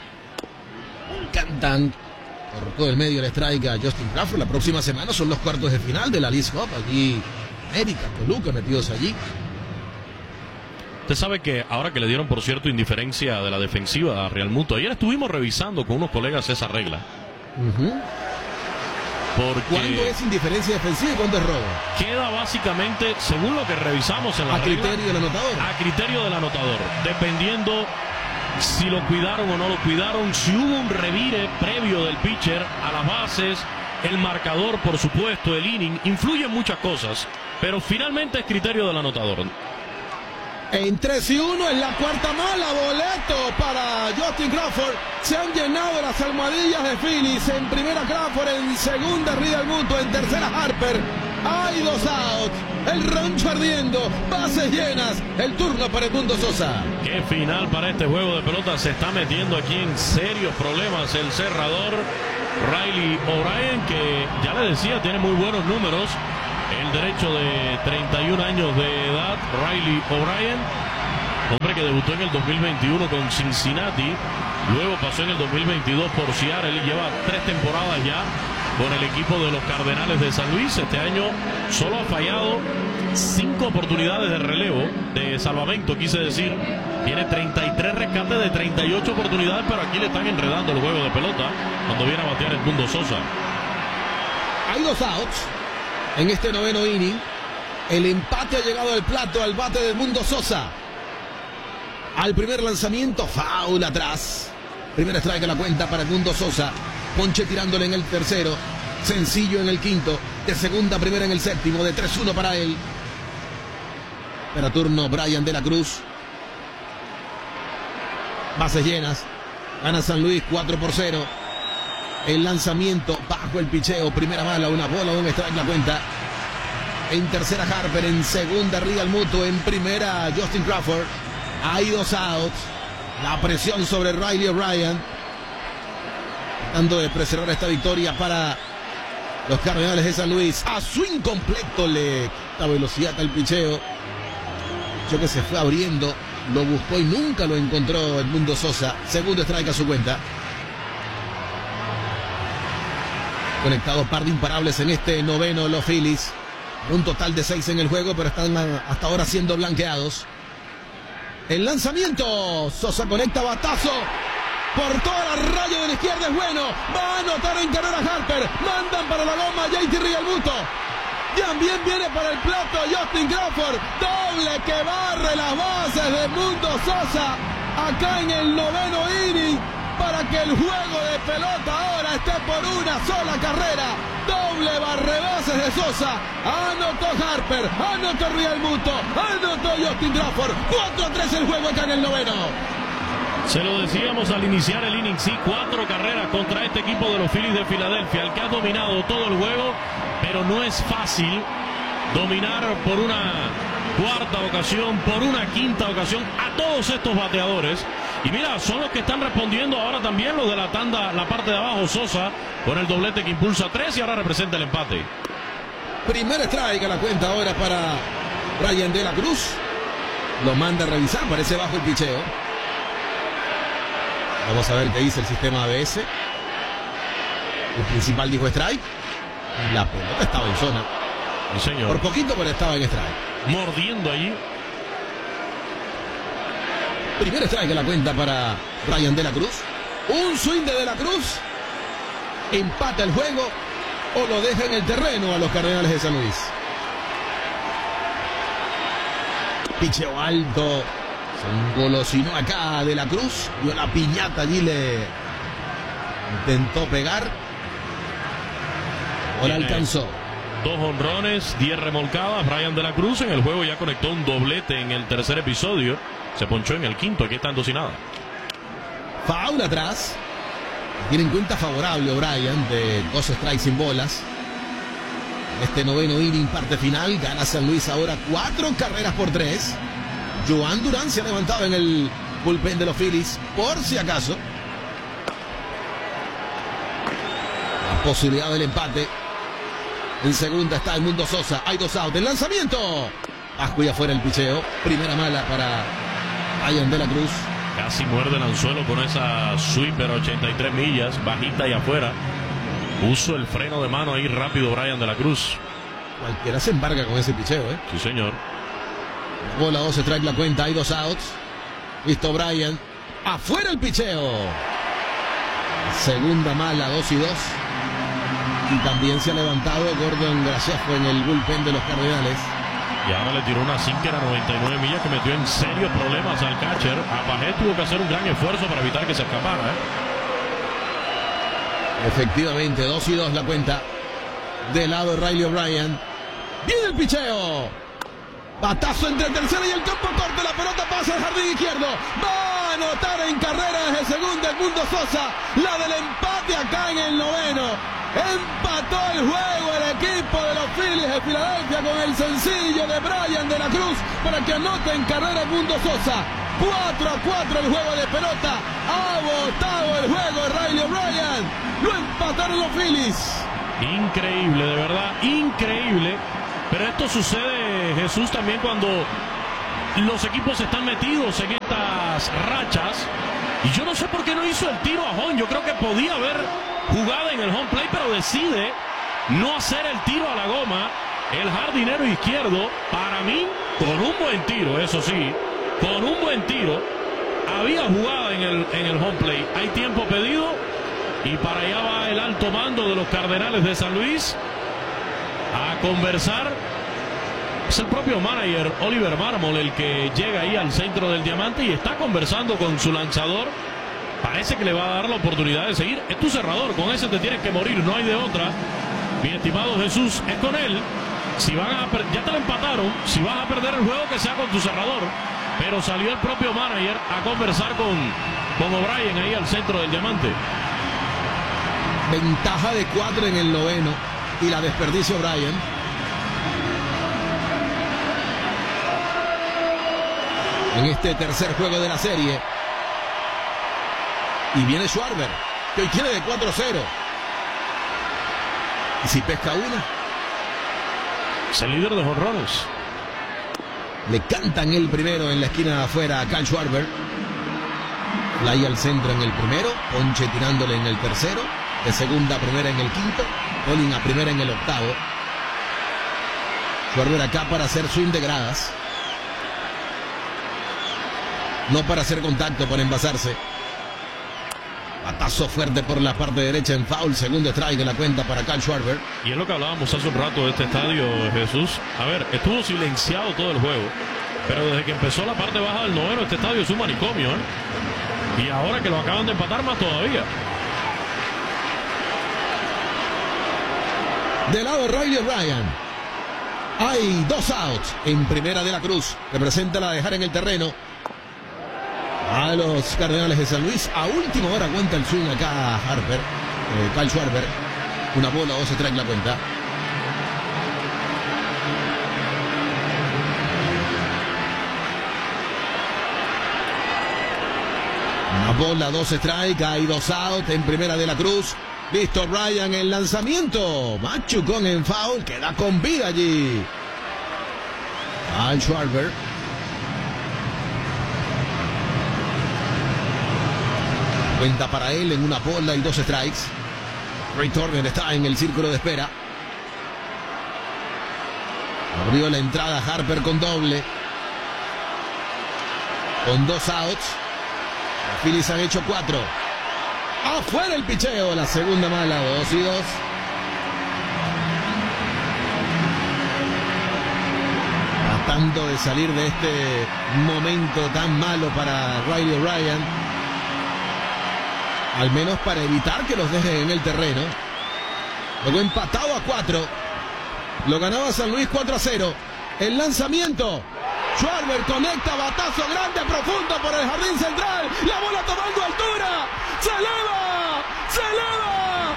Cantan por todo el medio el strike a Justin Crawford. La próxima semana son los cuartos de final de la League Cup. Allí, América, Toluca metidos allí. Usted sabe que ahora que le dieron, por cierto, indiferencia de la defensiva a Realmuto, ayer estuvimos revisando con unos colegas esa regla. Uh-huh. Porque ¿cuándo es indiferencia defensiva y cuándo es robo? Queda básicamente, según lo que revisamos en la a regla, criterio del anotador. A criterio del anotador, dependiendo si lo cuidaron o no lo cuidaron, si hubo un revire previo del pitcher a las bases, el marcador, por supuesto, el inning, influyen muchas cosas, pero finalmente es criterio del anotador. En tres y uno en la cuarta mala, boleto para Justin Crawford. Se han llenado las almohadillas de Phillies. En primera Crawford, en segunda Realmuto, en tercera Harper. Hay Hay dos outs. El rancho ardiendo. Bases llenas. El turno para Edmundo Sosa. Qué final para este juego de pelota. Se está metiendo aquí en serios problemas el cerrador Riley O'Brien, que ya le decía, tiene muy buenos números. El derecho de treinta y un años de edad, Riley O'Brien, hombre que debutó en el dos mil veintiuno con Cincinnati, luego pasó en el dos mil veintidós por Seattle y lleva tres temporadas ya con el equipo de los Cardenales de San Luis. Este año solo ha fallado cinco oportunidades de relevo, de salvamento, quise decir. Tiene treinta y tres rescates de treinta y ocho oportunidades, pero aquí le están enredando el juego de pelota cuando viene a batear Edmundo Sosa. Hay dos outs en este noveno inning. El empate ha llegado al plato al bate de Edmundo Sosa. Al primer lanzamiento, foul atrás. Primer strike a la cuenta para Edmundo Sosa. Ponche tirándole en el tercero. Sencillo en el quinto. De segunda a primera en el séptimo. De tres uno para él. Para turno Brian de la Cruz. Bases llenas. Gana San Luis cuatro por cero. El lanzamiento bajo el picheo. Primera mala. Una bola, un strike la cuenta. En tercera Harper. En segunda Real Muto. En primera Justin Crawford. Hay dos outs. La presión sobre Riley O'Brien. Tratando de preservar esta victoria para los Cardenales de San Luis. A swing completo le quita velocidad al picheo. Yo que se fue abriendo. Lo buscó y nunca lo encontró Edmundo Sosa. Segundo strike a su cuenta. Conectado par de imparables en este noveno los Phillies. Un total de seis en el juego, pero están hasta ahora siendo blanqueados. El lanzamiento. Sosa conecta batazo. Por toda la raya de la izquierda es bueno. Va a anotar en carrera Harper. Mandan para la goma J T Realmuto. También viene para el plato Justin Crawford. Doble que barre las bases de Edmundo Sosa. Acá en el noveno inning. Para que el juego de pelota ahora esté por una sola carrera. Doble barrebases de Sosa. Anotó Harper. Anotó Realmuto. Anotó Justin Crawford. cuatro a tres el juego acá en el noveno. Se lo decíamos al iniciar el inning, sí, cuatro carreras contra este equipo de los Phillies de Filadelfia, el que ha dominado todo el juego, pero no es fácil dominar por una cuarta ocasión, por una quinta ocasión a todos estos bateadores. Y mira, son los que están respondiendo ahora también los de la tanda, la parte de abajo. Sosa con el doblete que impulsa tres y ahora representa el empate. Primer strike a la cuenta ahora para Brian de la Cruz. Lo manda a revisar, parece bajo el picheo. Vamos a ver qué dice el sistema A B S. El principal dijo strike. La pelota estaba en zona. Sí, señor. Por poquito, pero estaba en strike. Mordiendo allí. Primer strike a la cuenta para Brian de la Cruz. Un swing de De la Cruz. Empata el juego o lo deja en el terreno a los Cardenales de San Luis. Picheo alto. Se engolosinó acá De la Cruz. Dio la piñata allí, le intentó pegar. Ahora alcanzó. Dos honrones, diez remolcadas. Brian de la Cruz en el juego ya conectó un doblete en el tercer episodio. Se ponchó en el quinto, aquí están dos y nada. Foul atrás. Tiene en cuenta favorable O'Brien de dos strikes sin bolas. Este noveno inning, parte final. Gana San Luis ahora cuatro carreras por tres. Joan Durán se ha levantado en el bullpen de los Phillies, por si acaso. La posibilidad del empate. En segunda está Edmundo Sosa. Hay dos outs. El lanzamiento. Bajo y afuera el picheo. Primera mala para Brian de la Cruz. Casi muerde el anzuelo con esa sweeper ochenta y tres millas, bajita y afuera. Puso el freno de mano ahí rápido Brian de la Cruz. Cualquiera se embarca con ese picheo, ¿eh? Sí, señor. Bola dos, strike la cuenta, hay dos outs. Listo Brian. Afuera el picheo. Segunda mala, dos y dos. Y también se ha levantado Gordon Graceffo en el bullpen de los Cardenales. Y ahora le tiró una sinker a noventa y nueve millas que metió en serios problemas al catcher. Apajé tuvo que hacer un gran esfuerzo para evitar que se escapara, ¿eh? Efectivamente, dos y dos la cuenta. Del lado de Riley O'Brien. Viene el picheo. Batazo entre el tercero y el campo corto. La pelota pasa al jardín izquierdo. Va a anotar en carrera desde segunda el Mundo Sosa, la del empate acá en el noveno. Empató el juego el equipo de los Phillies de Filadelfia con el sencillo de Brian de la Cruz para que anote en carrera el Mundo Sosa. cuatro a cuatro el juego de pelota. Ha botado el juego Riley O'Brien. Lo empataron los Phillies. Increíble, de verdad, increíble. Pero esto sucede, Jesús, también cuando los equipos están metidos en estas rachas. Y yo no sé por qué no hizo el tiro a home. Yo creo que podía haber jugado en el home play, pero decide no hacer el tiro a la goma. El jardinero izquierdo, para mí, con un buen tiro, eso sí, con un buen tiro, había jugada en el, en el home play. Hay tiempo pedido y para allá va el alto mando de los Cardenales de San Luis a conversar. Es el propio manager Oliver Marmol el que llega ahí al centro del diamante y está conversando con su lanzador. Parece que le va a dar la oportunidad de seguir. Es tu cerrador, con ese te tienes que morir, no hay de otra. Mi estimado Jesús, es con él. Si van a ya te lo empataron, si vas a perder el juego que sea con tu cerrador. Pero salió el propio manager a conversar con, con O'Brien ahí al centro del diamante. Ventaja de cuatro en el noveno y la desperdicia O'Brien. En este tercer juego de la serie. Y viene Schwarber, que hoy tiene de cuatro cero. Y si pesca una. Es el líder de jonrones. Le cantan el primero en la esquina de afuera a Kyle Schwarber. Fly al centro en el primero. Ponche tirándole en el tercero. De segunda a primera en el quinto. Colin a primera en el octavo. Schwarber acá para hacer swing de gradas. No para hacer contacto, para envasarse. Batazo fuerte por la parte derecha en foul. Segundo strike de la cuenta para Kyle Schwarber. Y es lo que hablábamos hace un rato de este estadio, Jesús. A ver, estuvo silenciado todo el juego. Pero desde que empezó la parte baja del noveno, este estadio es un manicomio, ¿eh? Y ahora que lo acaban de empatar, más todavía. Del lado de Riley O'Brien. Hay dos outs en primera de la Cruz. Representa la dejar en el terreno a los Cardenales de San Luis. A última hora cuenta el swing acá a Harper. Eh, Kyle Schwarber. Una bola, dos se trae la cuenta. Una bola, dos strike. Hay dos out en primera de la Cruz. Listo Ryan, el lanzamiento. Machucón en foul. Queda con vida allí Kyle Schwarber. Cuenta para él en una bola y dos strikes. Ray Turner está en el círculo de espera. Abrió la entrada Harper con doble. Con dos outs. Los Phillies han hecho cuatro. Afuera el picheo. La segunda mala. Dos y dos. Tratando de salir de este momento tan malo para Riley O'Brien. Al menos para evitar que los dejen en el terreno. Luego empatado a cuatro. Lo ganaba San Luis cuatro a cero. El lanzamiento. Schwarber conecta, batazo grande, profundo por el jardín central. La bola tomando altura. Se eleva. Se eleva.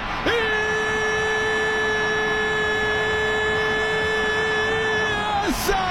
Y... ¡esa!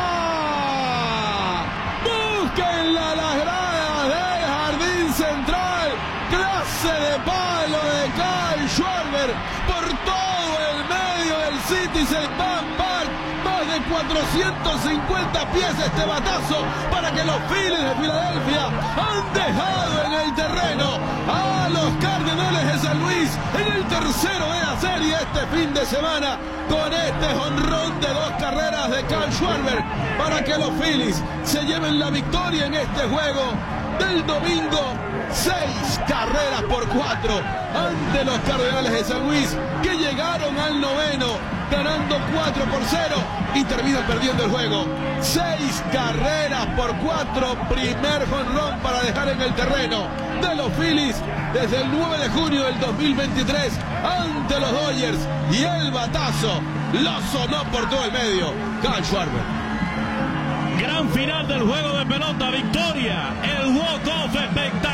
Búsquenla las gradas del jardín central. Clase de palo de Kyle Schwarber por todo el medio del Citizens Bank Park. Más de cuatrocientos cincuenta pies este batazo para que los Phillies de Filadelfia han dejado en el terreno a los Cardenales de San Luis en el tercero de la serie este fin de semana con este jonrón de dos carreras de Kyle Schwarber para que los Phillies se lleven la victoria en este juego del domingo. Seis carreras por cuatro ante los Cardenales de San Luis que llegaron al noveno ganando cuatro por cero y terminan perdiendo el juego. Seis carreras por cuatro, primer jonrón para dejar en el terreno de los Phillies desde el nueve de junio del dos mil veintitrés ante los Dodgers y el batazo lo sonó por todo el medio. Kyle Schwarber. Gran final del juego de pelota, victoria, el walk-off espectacular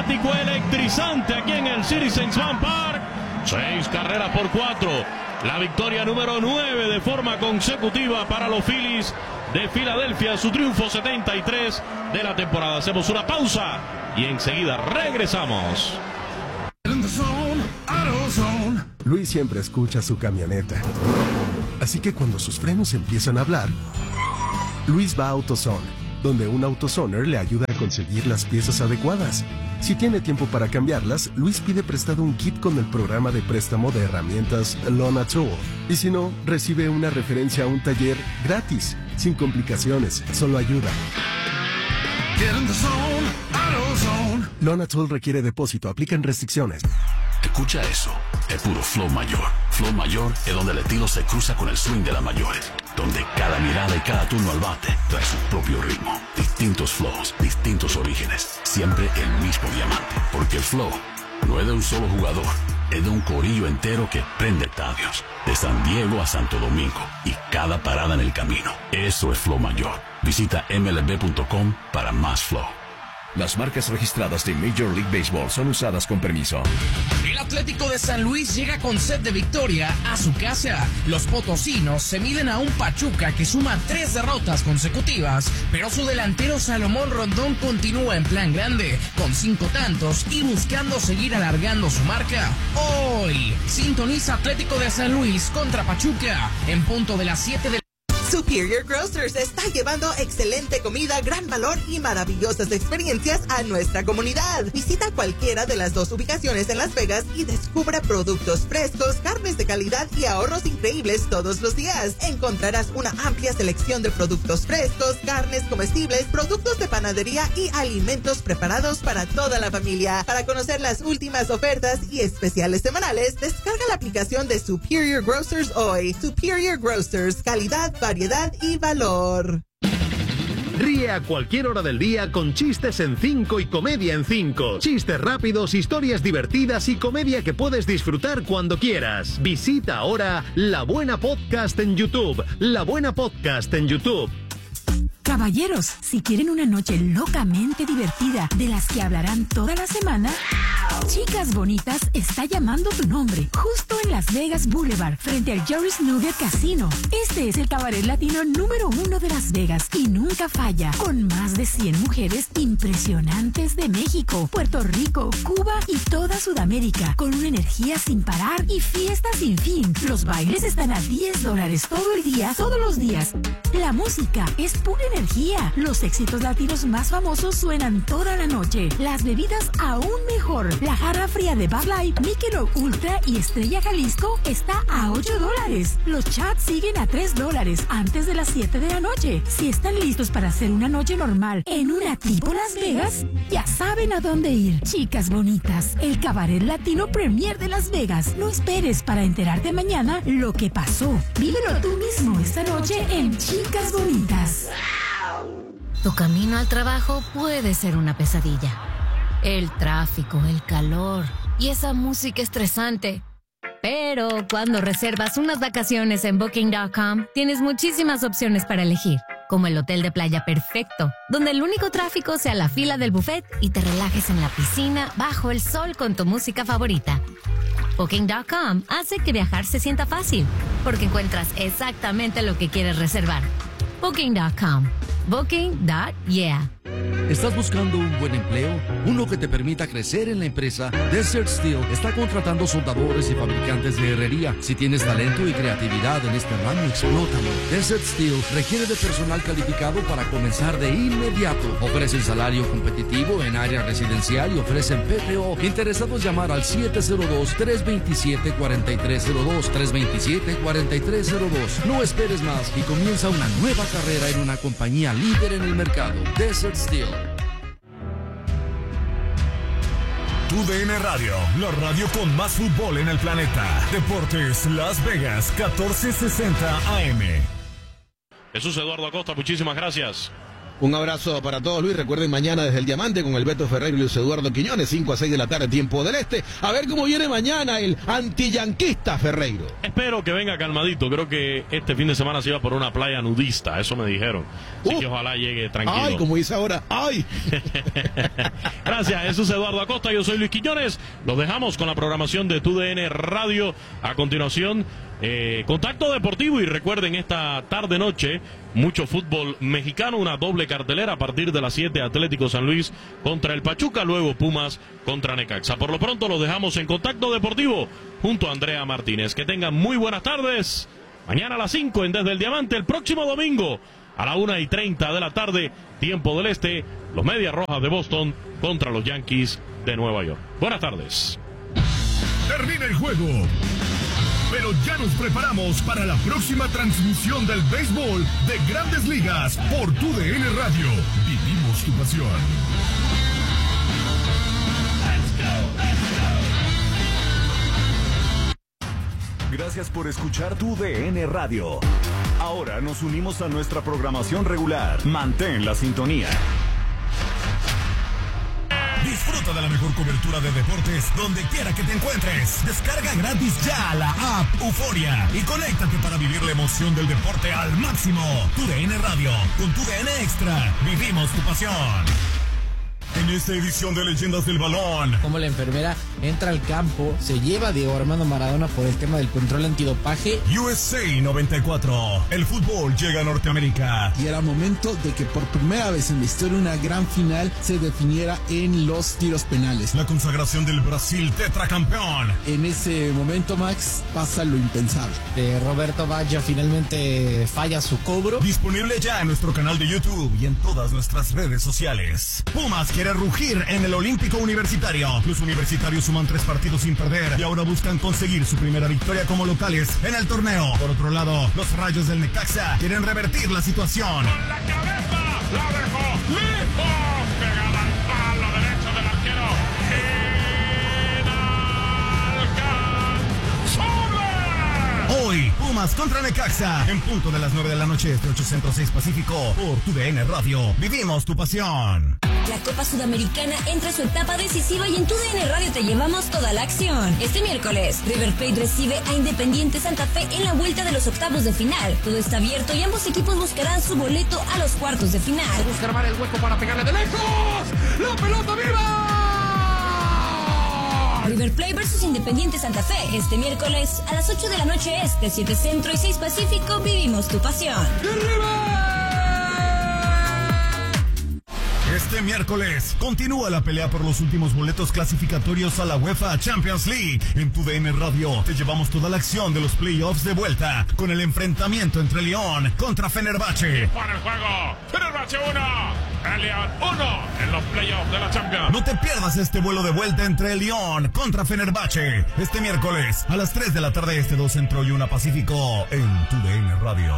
dramático, electrizante aquí en el Citizens Bank Park. Seis carreras por cuatro. La victoria número nueve de forma consecutiva para los Phillies de Filadelfia. Su triunfo setenta y tres de la temporada. Hacemos una pausa y enseguida regresamos. Luis siempre escucha su camioneta. Así que cuando sus frenos empiezan a hablar, Luis va a AutoZone, donde un AutoZoner le ayuda a conseguir las piezas adecuadas. Si tiene tiempo para cambiarlas, Luis pide prestado un kit con el programa de préstamo de herramientas Lona Tool. Y si no, recibe una referencia a un taller gratis, sin complicaciones, solo ayuda. Lona Tool requiere depósito, aplican restricciones. Escucha eso, es puro flow mayor. Flow mayor es donde el estilo se cruza con el swing de las mayores, donde cada mirada y cada turno al bate trae su propio ritmo. Distintos flows, distintos orígenes, siempre el mismo diamante. Porque el flow no es de un solo jugador, es de un corillo entero que prende estadios, de San Diego a Santo Domingo y cada parada en el camino. Eso es flow mayor. Visita M L B punto com para más flow. Las marcas registradas de Major League Baseball son usadas con permiso. El Atlético de San Luis llega con sed de victoria a su casa. Los potosinos se miden a un Pachuca que suma tres derrotas consecutivas, pero su delantero Salomón Rondón continúa en plan grande, con cinco tantos y buscando seguir alargando su marca. Hoy, sintoniza Atlético de San Luis contra Pachuca, en punto de las siete de la Superior Grocers está llevando excelente comida, gran valor y maravillosas experiencias a nuestra comunidad. Visita cualquiera de las dos ubicaciones en Las Vegas y descubra productos frescos, carnes de calidad y ahorros increíbles todos los días. Encontrarás una amplia selección de productos frescos, carnes comestibles, productos de panadería y alimentos preparados para toda la familia. Para conocer las últimas ofertas y especiales semanales, descarga la aplicación de Superior Grocers hoy. Superior Grocers, calidad, variedad y valor. Ríe a cualquier hora del día con chistes en cinco y comedia en cinco. Chistes rápidos, historias divertidas y comedia que puedes disfrutar cuando quieras. Visita ahora La Buena Podcast en YouTube. La Buena Podcast en YouTube. Caballeros, si quieren una noche locamente divertida de las que hablarán toda la semana, Chicas Bonitas está llamando tu nombre, justo en Las Vegas Boulevard, frente al Joris Nugget Casino. Este es el cabaret latino número uno de Las Vegas y nunca falla, con más de cien mujeres impresionantes de México, Puerto Rico, Cuba y toda Sudamérica, con una energía sin parar y fiestas sin fin. Los bailes están a diez dólares todo el día, todos los días. La música es pura energía. Los éxitos latinos más famosos suenan toda la noche. Las bebidas aún mejor. La jarra fría de Bud Light, Michelob Ultra y Estrella Jalisco está a ocho dólares. Los chats siguen a tres dólares antes de las siete de la noche. Si están listos para hacer una noche normal en una tipo Las Vegas, ya saben a dónde ir. Chicas Bonitas, el cabaret latino premier de Las Vegas. No esperes para enterarte mañana lo que pasó. Vívelo tú mismo esta noche en Chicas Bonitas. Tu camino al trabajo puede ser una pesadilla. El tráfico, el calor y esa música estresante. Pero cuando reservas unas vacaciones en Booking punto com, tienes muchísimas opciones para elegir, como el hotel de playa perfecto, donde el único tráfico sea la fila del buffet y te relajes en la piscina bajo el sol con tu música favorita. Booking punto com hace que viajar se sienta fácil, porque encuentras exactamente lo que quieres reservar. Booking punto com. Booking punto yeah. ¿Estás buscando un buen empleo? Uno que te permita crecer en la empresa. Desert Steel está contratando soldadores y fabricantes de herrería. Si tienes talento y creatividad en este ramo, explótalo. Desert Steel requiere de personal calificado para comenzar de inmediato. Ofrecen salario competitivo en área residencial y ofrecen P T O. Interesados, llamar al siete cero dos, tres dos siete, cuatro tres cero dos, tres dos siete, cuatro tres cero dos. No esperes más y comienza una nueva carrera en una compañía líder en el mercado. Desert Steel. Tu D N Radio, la radio con más fútbol en el planeta. Deportes Las Vegas, catorce sesenta A M. Jesús Eduardo Acosta, muchísimas gracias. Un abrazo para todos, Luis. Recuerden mañana desde el Diamante con el Beto Ferreiro y Luis Eduardo Quiñones, cinco a seis de la tarde, tiempo del este. A ver cómo viene mañana el antillanquista Ferreiro. Espero que venga calmadito. Creo que este fin de semana se iba por una playa nudista, eso me dijeron. Así uh, que ojalá llegue tranquilo. Ay, como dice ahora, ay. Gracias, Jesús Eduardo Acosta. Yo soy Luis Quiñones. Los dejamos con la programación de T U D N Radio. A continuación, eh, Contacto Deportivo. Y recuerden, esta tarde-noche, mucho fútbol mexicano, una doble cartelera a partir de las siete, Atlético San Luis contra el Pachuca, luego Pumas contra Necaxa. Por lo pronto los dejamos en Contacto Deportivo junto a Andrea Martínez. Que tengan muy buenas tardes. Mañana a las cinco en Desde el Diamante, el próximo domingo a la una y treinta de la tarde, tiempo del este, los Medias Rojas de Boston contra los Yankees de Nueva York. Buenas tardes. Termina el juego, pero ya nos preparamos para la próxima transmisión del béisbol de Grandes Ligas por T U D N Radio. Vivimos tu pasión. Gracias por escuchar Tu D N Radio. Ahora nos unimos a nuestra programación regular. Mantén la sintonía. Disfruta de la mejor cobertura de deportes donde quiera que te encuentres. Descarga gratis ya la app Euforia y conéctate para vivir la emoción del deporte al máximo. Tu D N Radio, con Tu D N Extra, vivimos tu pasión. En esta edición de Leyendas del Balón, como la enfermera entra al campo, se lleva a Diego Armando Maradona por el tema del control antidopaje. U S A noventa y cuatro, el fútbol llega a Norteamérica. Y era momento de que por primera vez en la historia una gran final se definiera en los tiros penales. La consagración del Brasil tetracampeón. En ese momento, Max, pasa lo impensable. De Roberto Baggio finalmente falla su cobro. Disponible ya en nuestro canal de YouTube y en todas nuestras redes sociales. Pumas quiere rugir en el Olímpico Universitario. Los universitarios suman tres partidos sin perder y ahora buscan conseguir su primera victoria como locales en el torneo. Por otro lado, los Rayos del Necaxa quieren revertir la situación. Con la cabeza la dejó lejos, pegada al palo derecho del arquero. Inalcanzable. Hoy, Pumas contra Necaxa, en punto de las nueve de la noche, este ocho Centro seis Pacífico, por Tu D N Radio. Vivimos tu pasión. La Copa Sudamericana entra a su etapa decisiva y en Tu D N Radio te llevamos toda la acción. Este miércoles, River Plate recibe a Independiente Santa Fe en la vuelta de los octavos de final. Todo está abierto y ambos equipos buscarán su boleto a los cuartos de final. Se busca armar el hueco para pegarle de lejos. ¡La pelota viva! River Plate versus Independiente Santa Fe. Este miércoles a las ocho de la noche este, siete Centro y seis Pacífico, vivimos tu pasión. Este miércoles continúa la pelea por los últimos boletos clasificatorios a la UEFA Champions League. En Tu D N Radio te llevamos toda la acción de los playoffs de vuelta con el enfrentamiento entre Lyon contra Fenerbahce. Para el juego, Fenerbahce uno, el Lyon uno en los playoffs de la Champions. No te pierdas este vuelo de vuelta entre Lyon contra Fenerbahce este miércoles a las tres de la tarde este, dos Centro y una Pacífico en Tu D N Radio.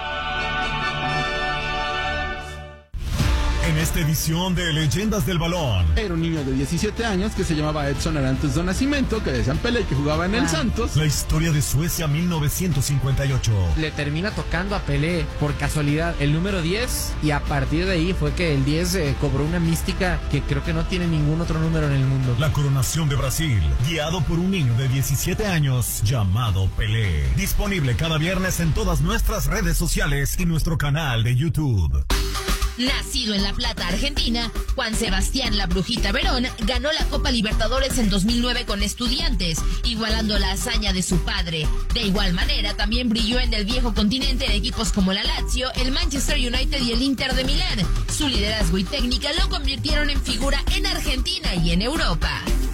En esta edición de Leyendas del Balón, era un niño de diecisiete años que se llamaba Edson Arantes do Nascimento, que decían Pelé, que jugaba en el ah. Santos. La historia de Suecia mil novecientos cincuenta y ocho. Le termina tocando a Pelé por casualidad el número diez y a partir de ahí fue que el diez eh, cobró una mística que creo que no tiene ningún otro número en el mundo. La coronación de Brasil, guiado por un niño de diecisiete años llamado Pelé. Disponible cada viernes en todas nuestras redes sociales y nuestro canal de YouTube. Nacido en La Plata, Argentina, Juan Sebastián La Brujita Verón ganó la Copa Libertadores en dos mil nueve con Estudiantes, igualando la hazaña de su padre. De igual manera, también brilló en el viejo continente en equipos como la Lazio, el Manchester United y el Inter de Milán. Su liderazgo y técnica lo convirtieron en figura en Argentina y en Europa.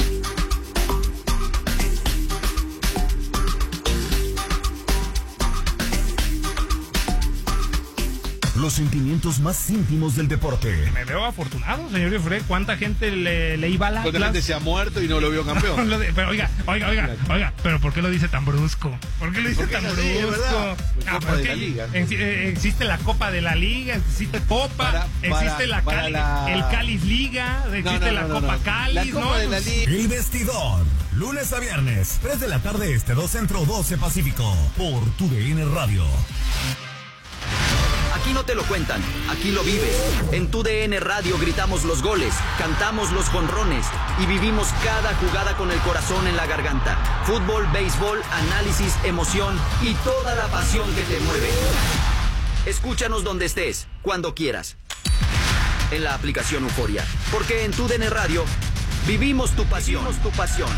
Los sentimientos más íntimos del deporte. Me veo afortunado, señor Efré. ¿Cuánta gente le, le iba a la ¿Cuánta gente se ha muerto y no lo vio campeón? de, pero oiga, oiga, oiga, oiga, pero ¿por qué lo dice tan brusco? ¿Por qué lo dice tan brusco? Así, ¿verdad? Ah, Copa de la Liga. En, eh, existe la Copa de la Liga, existe Copa, para, existe para, la, para Cali, la el Cáliz Liga, existe no, no, la no, Copa no, no. Cáliz, la Copa ¿no? de la Liga. El Vestidor, lunes a viernes, tres de la tarde este, dos Centro, doce Pacífico, por Tu D N Radio. Aquí no te lo cuentan, aquí lo vives. En tu D N Radio gritamos los goles, cantamos los jonrones y vivimos cada jugada con el corazón en la garganta. Fútbol, béisbol, análisis, emoción y toda la pasión que te mueve. Escúchanos donde estés, cuando quieras. En la aplicación Euforia, porque en tu D N Radio vivimos tu pasión, vivimos tu pasión.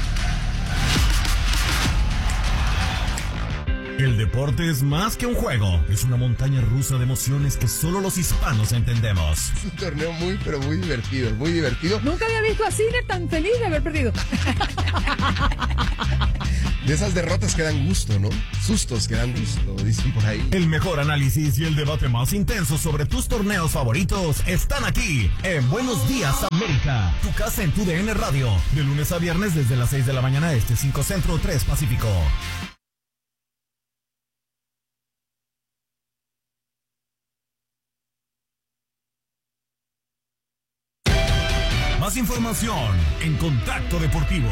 El deporte es más que un juego, es una montaña rusa de emociones que solo los hispanos entendemos. Es un torneo muy, pero muy divertido, muy divertido. Nunca había visto a Cine tan feliz de haber perdido. De esas derrotas que dan gusto, ¿no? Sustos que dan gusto, dicen por ahí. El mejor análisis y el debate más intenso sobre tus torneos favoritos están aquí en Buenos Días América, tu casa en tu D N Radio, de lunes a viernes desde las seis de la mañana este, cinco Centro, tres Pacífico. Más información en Contacto Deportivo.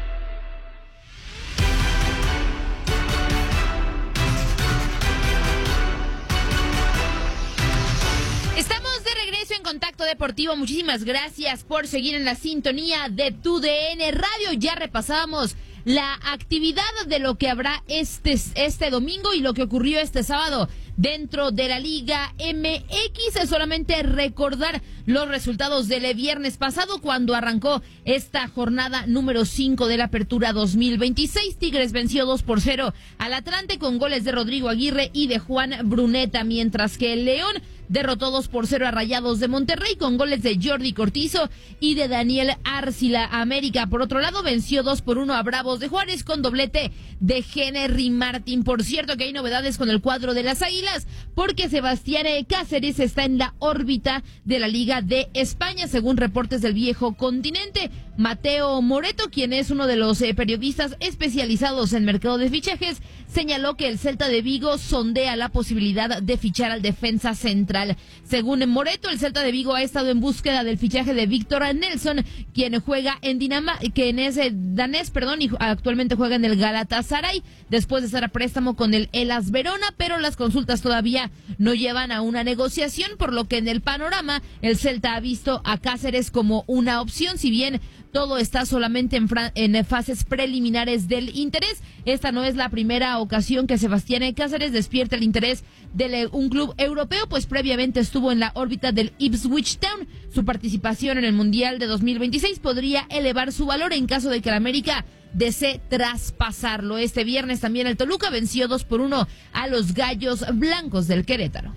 Estamos de regreso en Contacto Deportivo. Muchísimas gracias por seguir en la sintonía de tu D N Radio. Ya repasábamos la actividad de lo que habrá este, este domingo y lo que ocurrió este sábado dentro de la Liga M X. Es solamente recordar los resultados del viernes pasado cuando arrancó esta jornada número cinco de la Apertura dos mil veintiséis. Tigres venció dos por cero al Atlante con goles de Rodrigo Aguirre y de Juan Bruneta, mientras que el León derrotó dos por cero a Rayados de Monterrey con goles de Jordi Cortizo y de Daniel Arcila. América, por otro lado, venció dos por uno a Bravos de Juárez con doblete de Henry Martín. Por cierto que hay novedades con el cuadro de las Águilas, porque Sebastián Cáceres está en la órbita de la Liga de España, según reportes del viejo continente. Mateo Moreto, quien es uno de los eh, periodistas especializados en mercado de fichajes, señaló que el Celta de Vigo sondea la posibilidad de fichar al defensa central. Según Moreto, el Celta de Vigo ha estado en búsqueda del fichaje de Víctor Nelson, quien juega en Dinamarca, quien es eh, danés, perdón, y actualmente juega en el Galatasaray, después de estar a préstamo con el Hellas Verona, pero las consultas todavía no llevan a una negociación, por lo que en el panorama el Celta ha visto a Cáceres como una opción, si bien todo está solamente en, en fases preliminares del interés. Esta no es la primera ocasión que Sebastián Cáceres despierta el interés de un club europeo, pues previamente estuvo en la órbita del Ipswich Town. Su participación en el Mundial de dos mil veintiséis podría elevar su valor en caso de que el América desee traspasarlo. Este viernes también el Toluca venció dos por uno a los Gallos Blancos del Querétaro.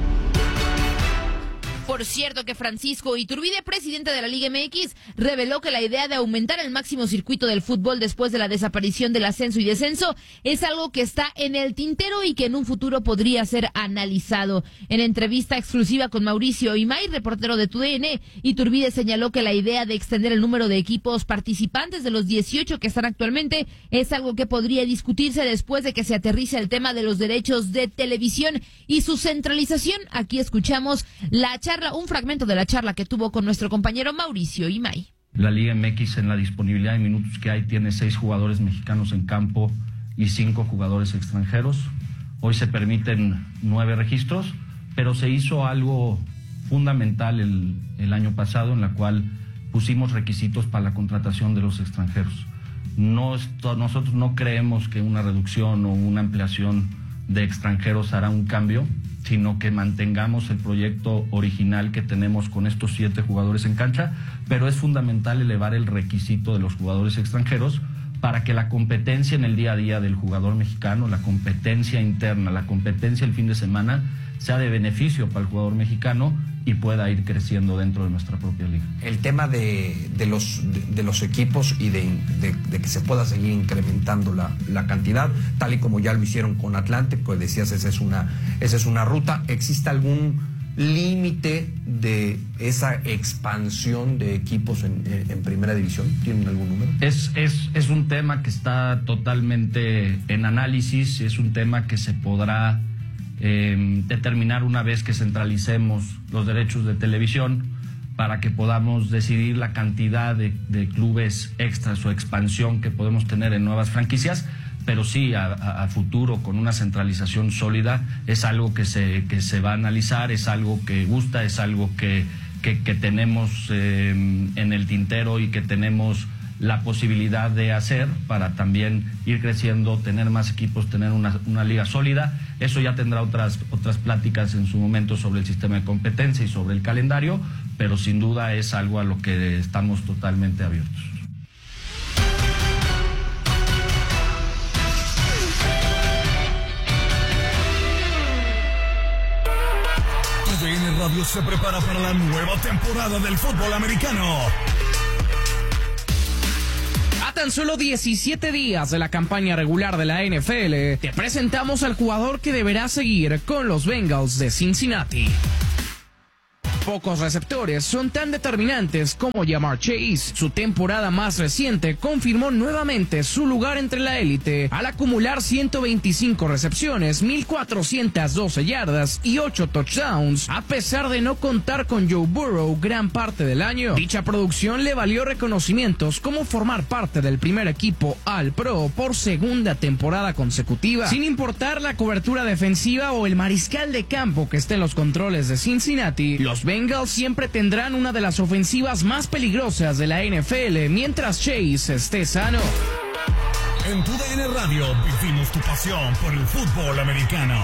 Por cierto que Francisco Iturbide, presidente de la Liga M X, reveló que la idea de aumentar el máximo circuito del fútbol después de la desaparición del ascenso y descenso es algo que está en el tintero y que en un futuro podría ser analizado. En entrevista exclusiva con Mauricio Imay, reportero de Tu D N, Iturbide señaló que la idea de extender el número de equipos participantes de los dieciocho que están actualmente es algo que podría discutirse después de que se aterrice el tema de los derechos de televisión y su centralización. Aquí escuchamos la charla, un fragmento de la charla que tuvo con nuestro compañero Mauricio Imay. La Liga M X, en la disponibilidad de minutos que hay, tiene seis jugadores mexicanos en campo y cinco jugadores extranjeros. Hoy se permiten nueve registros, pero se hizo algo fundamental el, el año pasado, en la cual pusimos requisitos para la contratación de los extranjeros. No, esto, nosotros no creemos que una reducción o una ampliación de extranjeros hará un cambio, sino que mantengamos el proyecto original que tenemos con estos siete jugadores en cancha, pero es fundamental elevar el requisito de los jugadores extranjeros para que la competencia en el día a día del jugador mexicano, la competencia interna, la competencia el fin de semana, sea de beneficio para el jugador mexicano y pueda ir creciendo dentro de nuestra propia liga. El tema de, de, los, de, de los equipos y de, de, de que se pueda seguir incrementando la, la cantidad, tal y como ya lo hicieron con Atlante, pues decías, esa es una, esa es una ruta. ¿Existe algún límite de esa expansión de equipos en, en primera división? ¿Tienen algún número? Es, es, es un tema que está totalmente en análisis, es un tema que se podrá Eh, determinar una vez que centralicemos los derechos de televisión para que podamos decidir la cantidad de, de clubes extras o expansión que podemos tener en nuevas franquicias. pero sí, a, a, a futuro, con una centralización sólida, es algo que se, que se va a analizar, es algo que gusta, es algo que, que, que tenemos eh, en el tintero y que tenemos la posibilidad de hacer para también ir creciendo, tener más equipos, tener una, una liga sólida. Eso ya tendrá otras, otras pláticas en su momento sobre el sistema de competencia y sobre el calendario, pero sin duda es algo a lo que estamos totalmente abiertos. Tu D N Radio se prepara para la nueva temporada del fútbol americano. A tan solo diecisiete días de la campaña regular de la N F L, te presentamos al jugador que deberá seguir con los Bengals de Cincinnati. Pocos receptores son tan determinantes como Ja'Marr Chase. Su temporada más reciente confirmó nuevamente su lugar entre la élite al acumular ciento veinticinco recepciones, mil cuatrocientas doce yardas y ocho touchdowns, a pesar de no contar con Joe Burrow gran parte del año. Dicha producción le valió reconocimientos como formar parte del primer equipo All-Pro por segunda temporada consecutiva. Sin importar la cobertura defensiva o el mariscal de campo que esté en los controles de Cincinnati, los Bengals siempre tendrán una de las ofensivas más peligrosas de la N F L mientras Chase esté sano. En tu D N Radio vivimos tu pasión por el fútbol americano.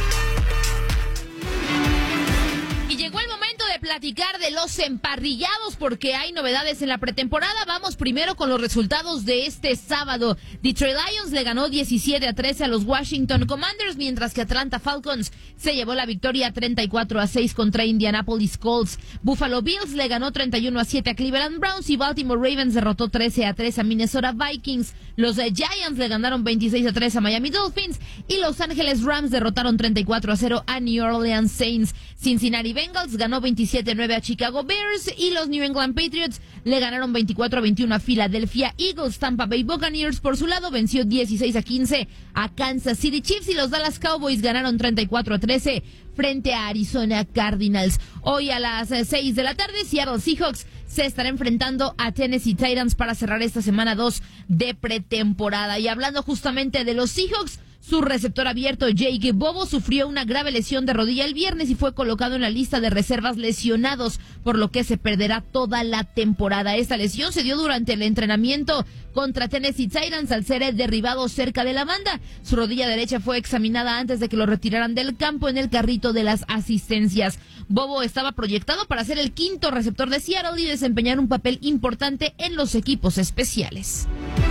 Y llegó el momento de platicar de los emparrillados porque hay novedades en la pretemporada. Vamos primero con los resultados de este sábado. Detroit Lions le ganó diecisiete a trece a los Washington Commanders, mientras que Atlanta Falcons se llevó la victoria treinta y cuatro a seis contra Indianapolis Colts. Buffalo Bills le ganó treinta y uno a siete a Cleveland Browns y Baltimore Ravens derrotó trece a tres a Minnesota Vikings. Los eh, Giants le ganaron veintiséis a tres a Miami Dolphins y Los Angeles Rams derrotaron treinta y cuatro a cero a New Orleans Saints. Cincinnati Bengals ganó veintisiete a nueve a Chicago Bears y los New England Patriots le ganaron veinticuatro a veintiuno a Philadelphia Eagles. Tampa Bay Buccaneers por su lado venció dieciséis a quince a Kansas City Chiefs y los Dallas Cowboys ganaron treinta y cuatro a trece frente a Arizona Cardinals. Hoy a las seis de la tarde, Seattle Seahawks se estará enfrentando a Tennessee Titans para cerrar esta semana dos de pretemporada. Y hablando justamente de los Seahawks, su receptor abierto Jake Bobo sufrió una grave lesión de rodilla el viernes y fue colocado en la lista de reservas lesionados, por lo que se perderá toda la temporada. Esta lesión se dio durante el entrenamiento contra Tennessee Titans al ser derribado cerca de la banda. Su rodilla derecha fue examinada antes de que lo retiraran del campo en el carrito de las asistencias. Bobo estaba proyectado para ser el quinto receptor de Seattle y desempeñar un papel importante en los equipos especiales.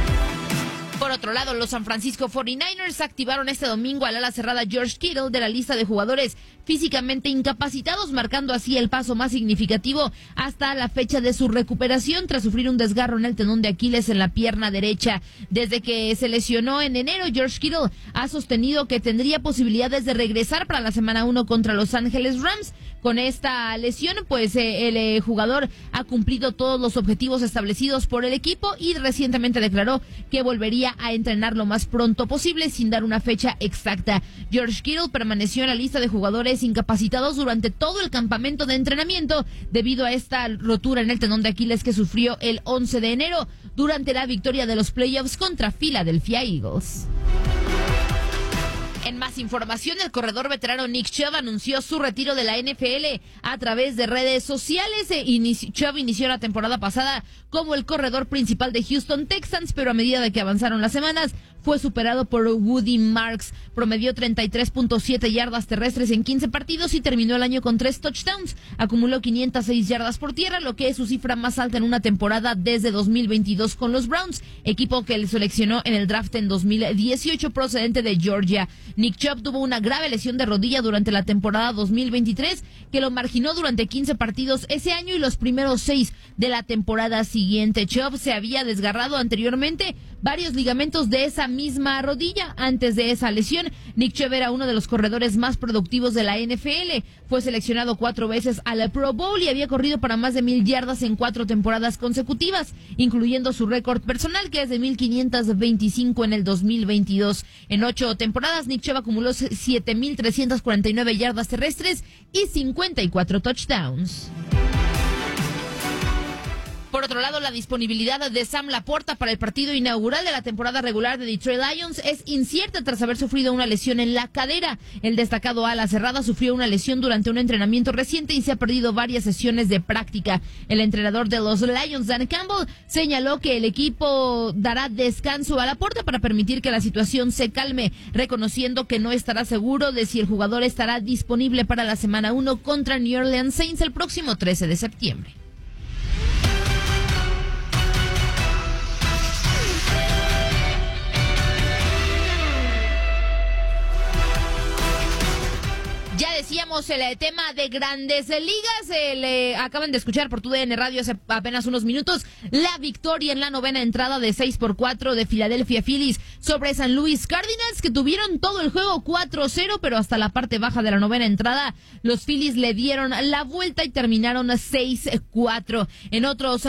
Por otro lado, los San Francisco cuarenta y nueve ers activaron este domingo al ala cerrada George Kittle de la lista de jugadores físicamente incapacitados, marcando así el paso más significativo hasta la fecha de su recuperación tras sufrir un desgarro en el tendón de Aquiles en la pierna derecha. Desde que se lesionó en enero, George Kittle ha sostenido que tendría posibilidades de regresar para la semana uno contra Los Ángeles Rams. Con esta lesión, pues eh, el eh, jugador ha cumplido todos los objetivos establecidos por el equipo y recientemente declaró que volvería a entrenar lo más pronto posible sin dar una fecha exacta. George Kittle permaneció en la lista de jugadores incapacitados durante todo el campamento de entrenamiento debido a esta rotura en el tendón de Aquiles que sufrió el once de enero durante la victoria de los playoffs contra Philadelphia Eagles. En más información, el corredor veterano Nick Chubb anunció su retiro de la N F L a través de redes sociales. Inici- Chubb inició la temporada pasada como el corredor principal de Houston Texans, pero a medida de que avanzaron las semanas, fue superado por Woody Marks. Promedió treinta y tres punto siete yardas terrestres en quince partidos y terminó el año con tres touchdowns. Acumuló quinientas seis yardas por tierra, lo que es su cifra más alta en una temporada desde dos mil veintidós con los Browns, equipo que le seleccionó en el draft en dos mil dieciocho procedente de Georgia. Nick Chubb tuvo una grave lesión de rodilla durante la temporada dos mil veintitrés que lo marginó durante quince partidos ese año y los primeros seis de la temporada siguiente. Chubb se había desgarrado anteriormente varios ligamentos de esa misma rodilla. Antes de esa lesión, Nick Chubb era uno de los corredores más productivos de la N F L. Fue seleccionado cuatro veces a la Pro Bowl y había corrido para más de mil yardas en cuatro temporadas consecutivas, incluyendo su récord personal, que es de mil quinientas veinticinco en el dos mil veintidós. En ocho temporadas, Nick Chubb acumuló siete mil trescientas cuarenta y nueve yardas terrestres y cincuenta y cuatro touchdowns. Por otro lado, la disponibilidad de Sam Laporta para el partido inaugural de la temporada regular de Detroit Lions es incierta tras haber sufrido una lesión en la cadera. El destacado ala cerrada sufrió una lesión durante un entrenamiento reciente y se ha perdido varias sesiones de práctica. El entrenador de los Lions, Dan Campbell, señaló que el equipo dará descanso a Laporta para permitir que la situación se calme, reconociendo que no estará seguro de si el jugador estará disponible para la semana uno contra New Orleans Saints el próximo trece de septiembre. Ya decíamos el tema de Grandes Ligas, eh, le acaban de escuchar por tu D N Radio hace apenas unos minutos la victoria en la novena entrada de seis por cuatro de Philadelphia Phillies sobre San Luis Cardinals, que tuvieron todo el juego cuatro cero, pero hasta la parte baja de la novena entrada los Phillies le dieron la vuelta y terminaron seis cuatro. En otros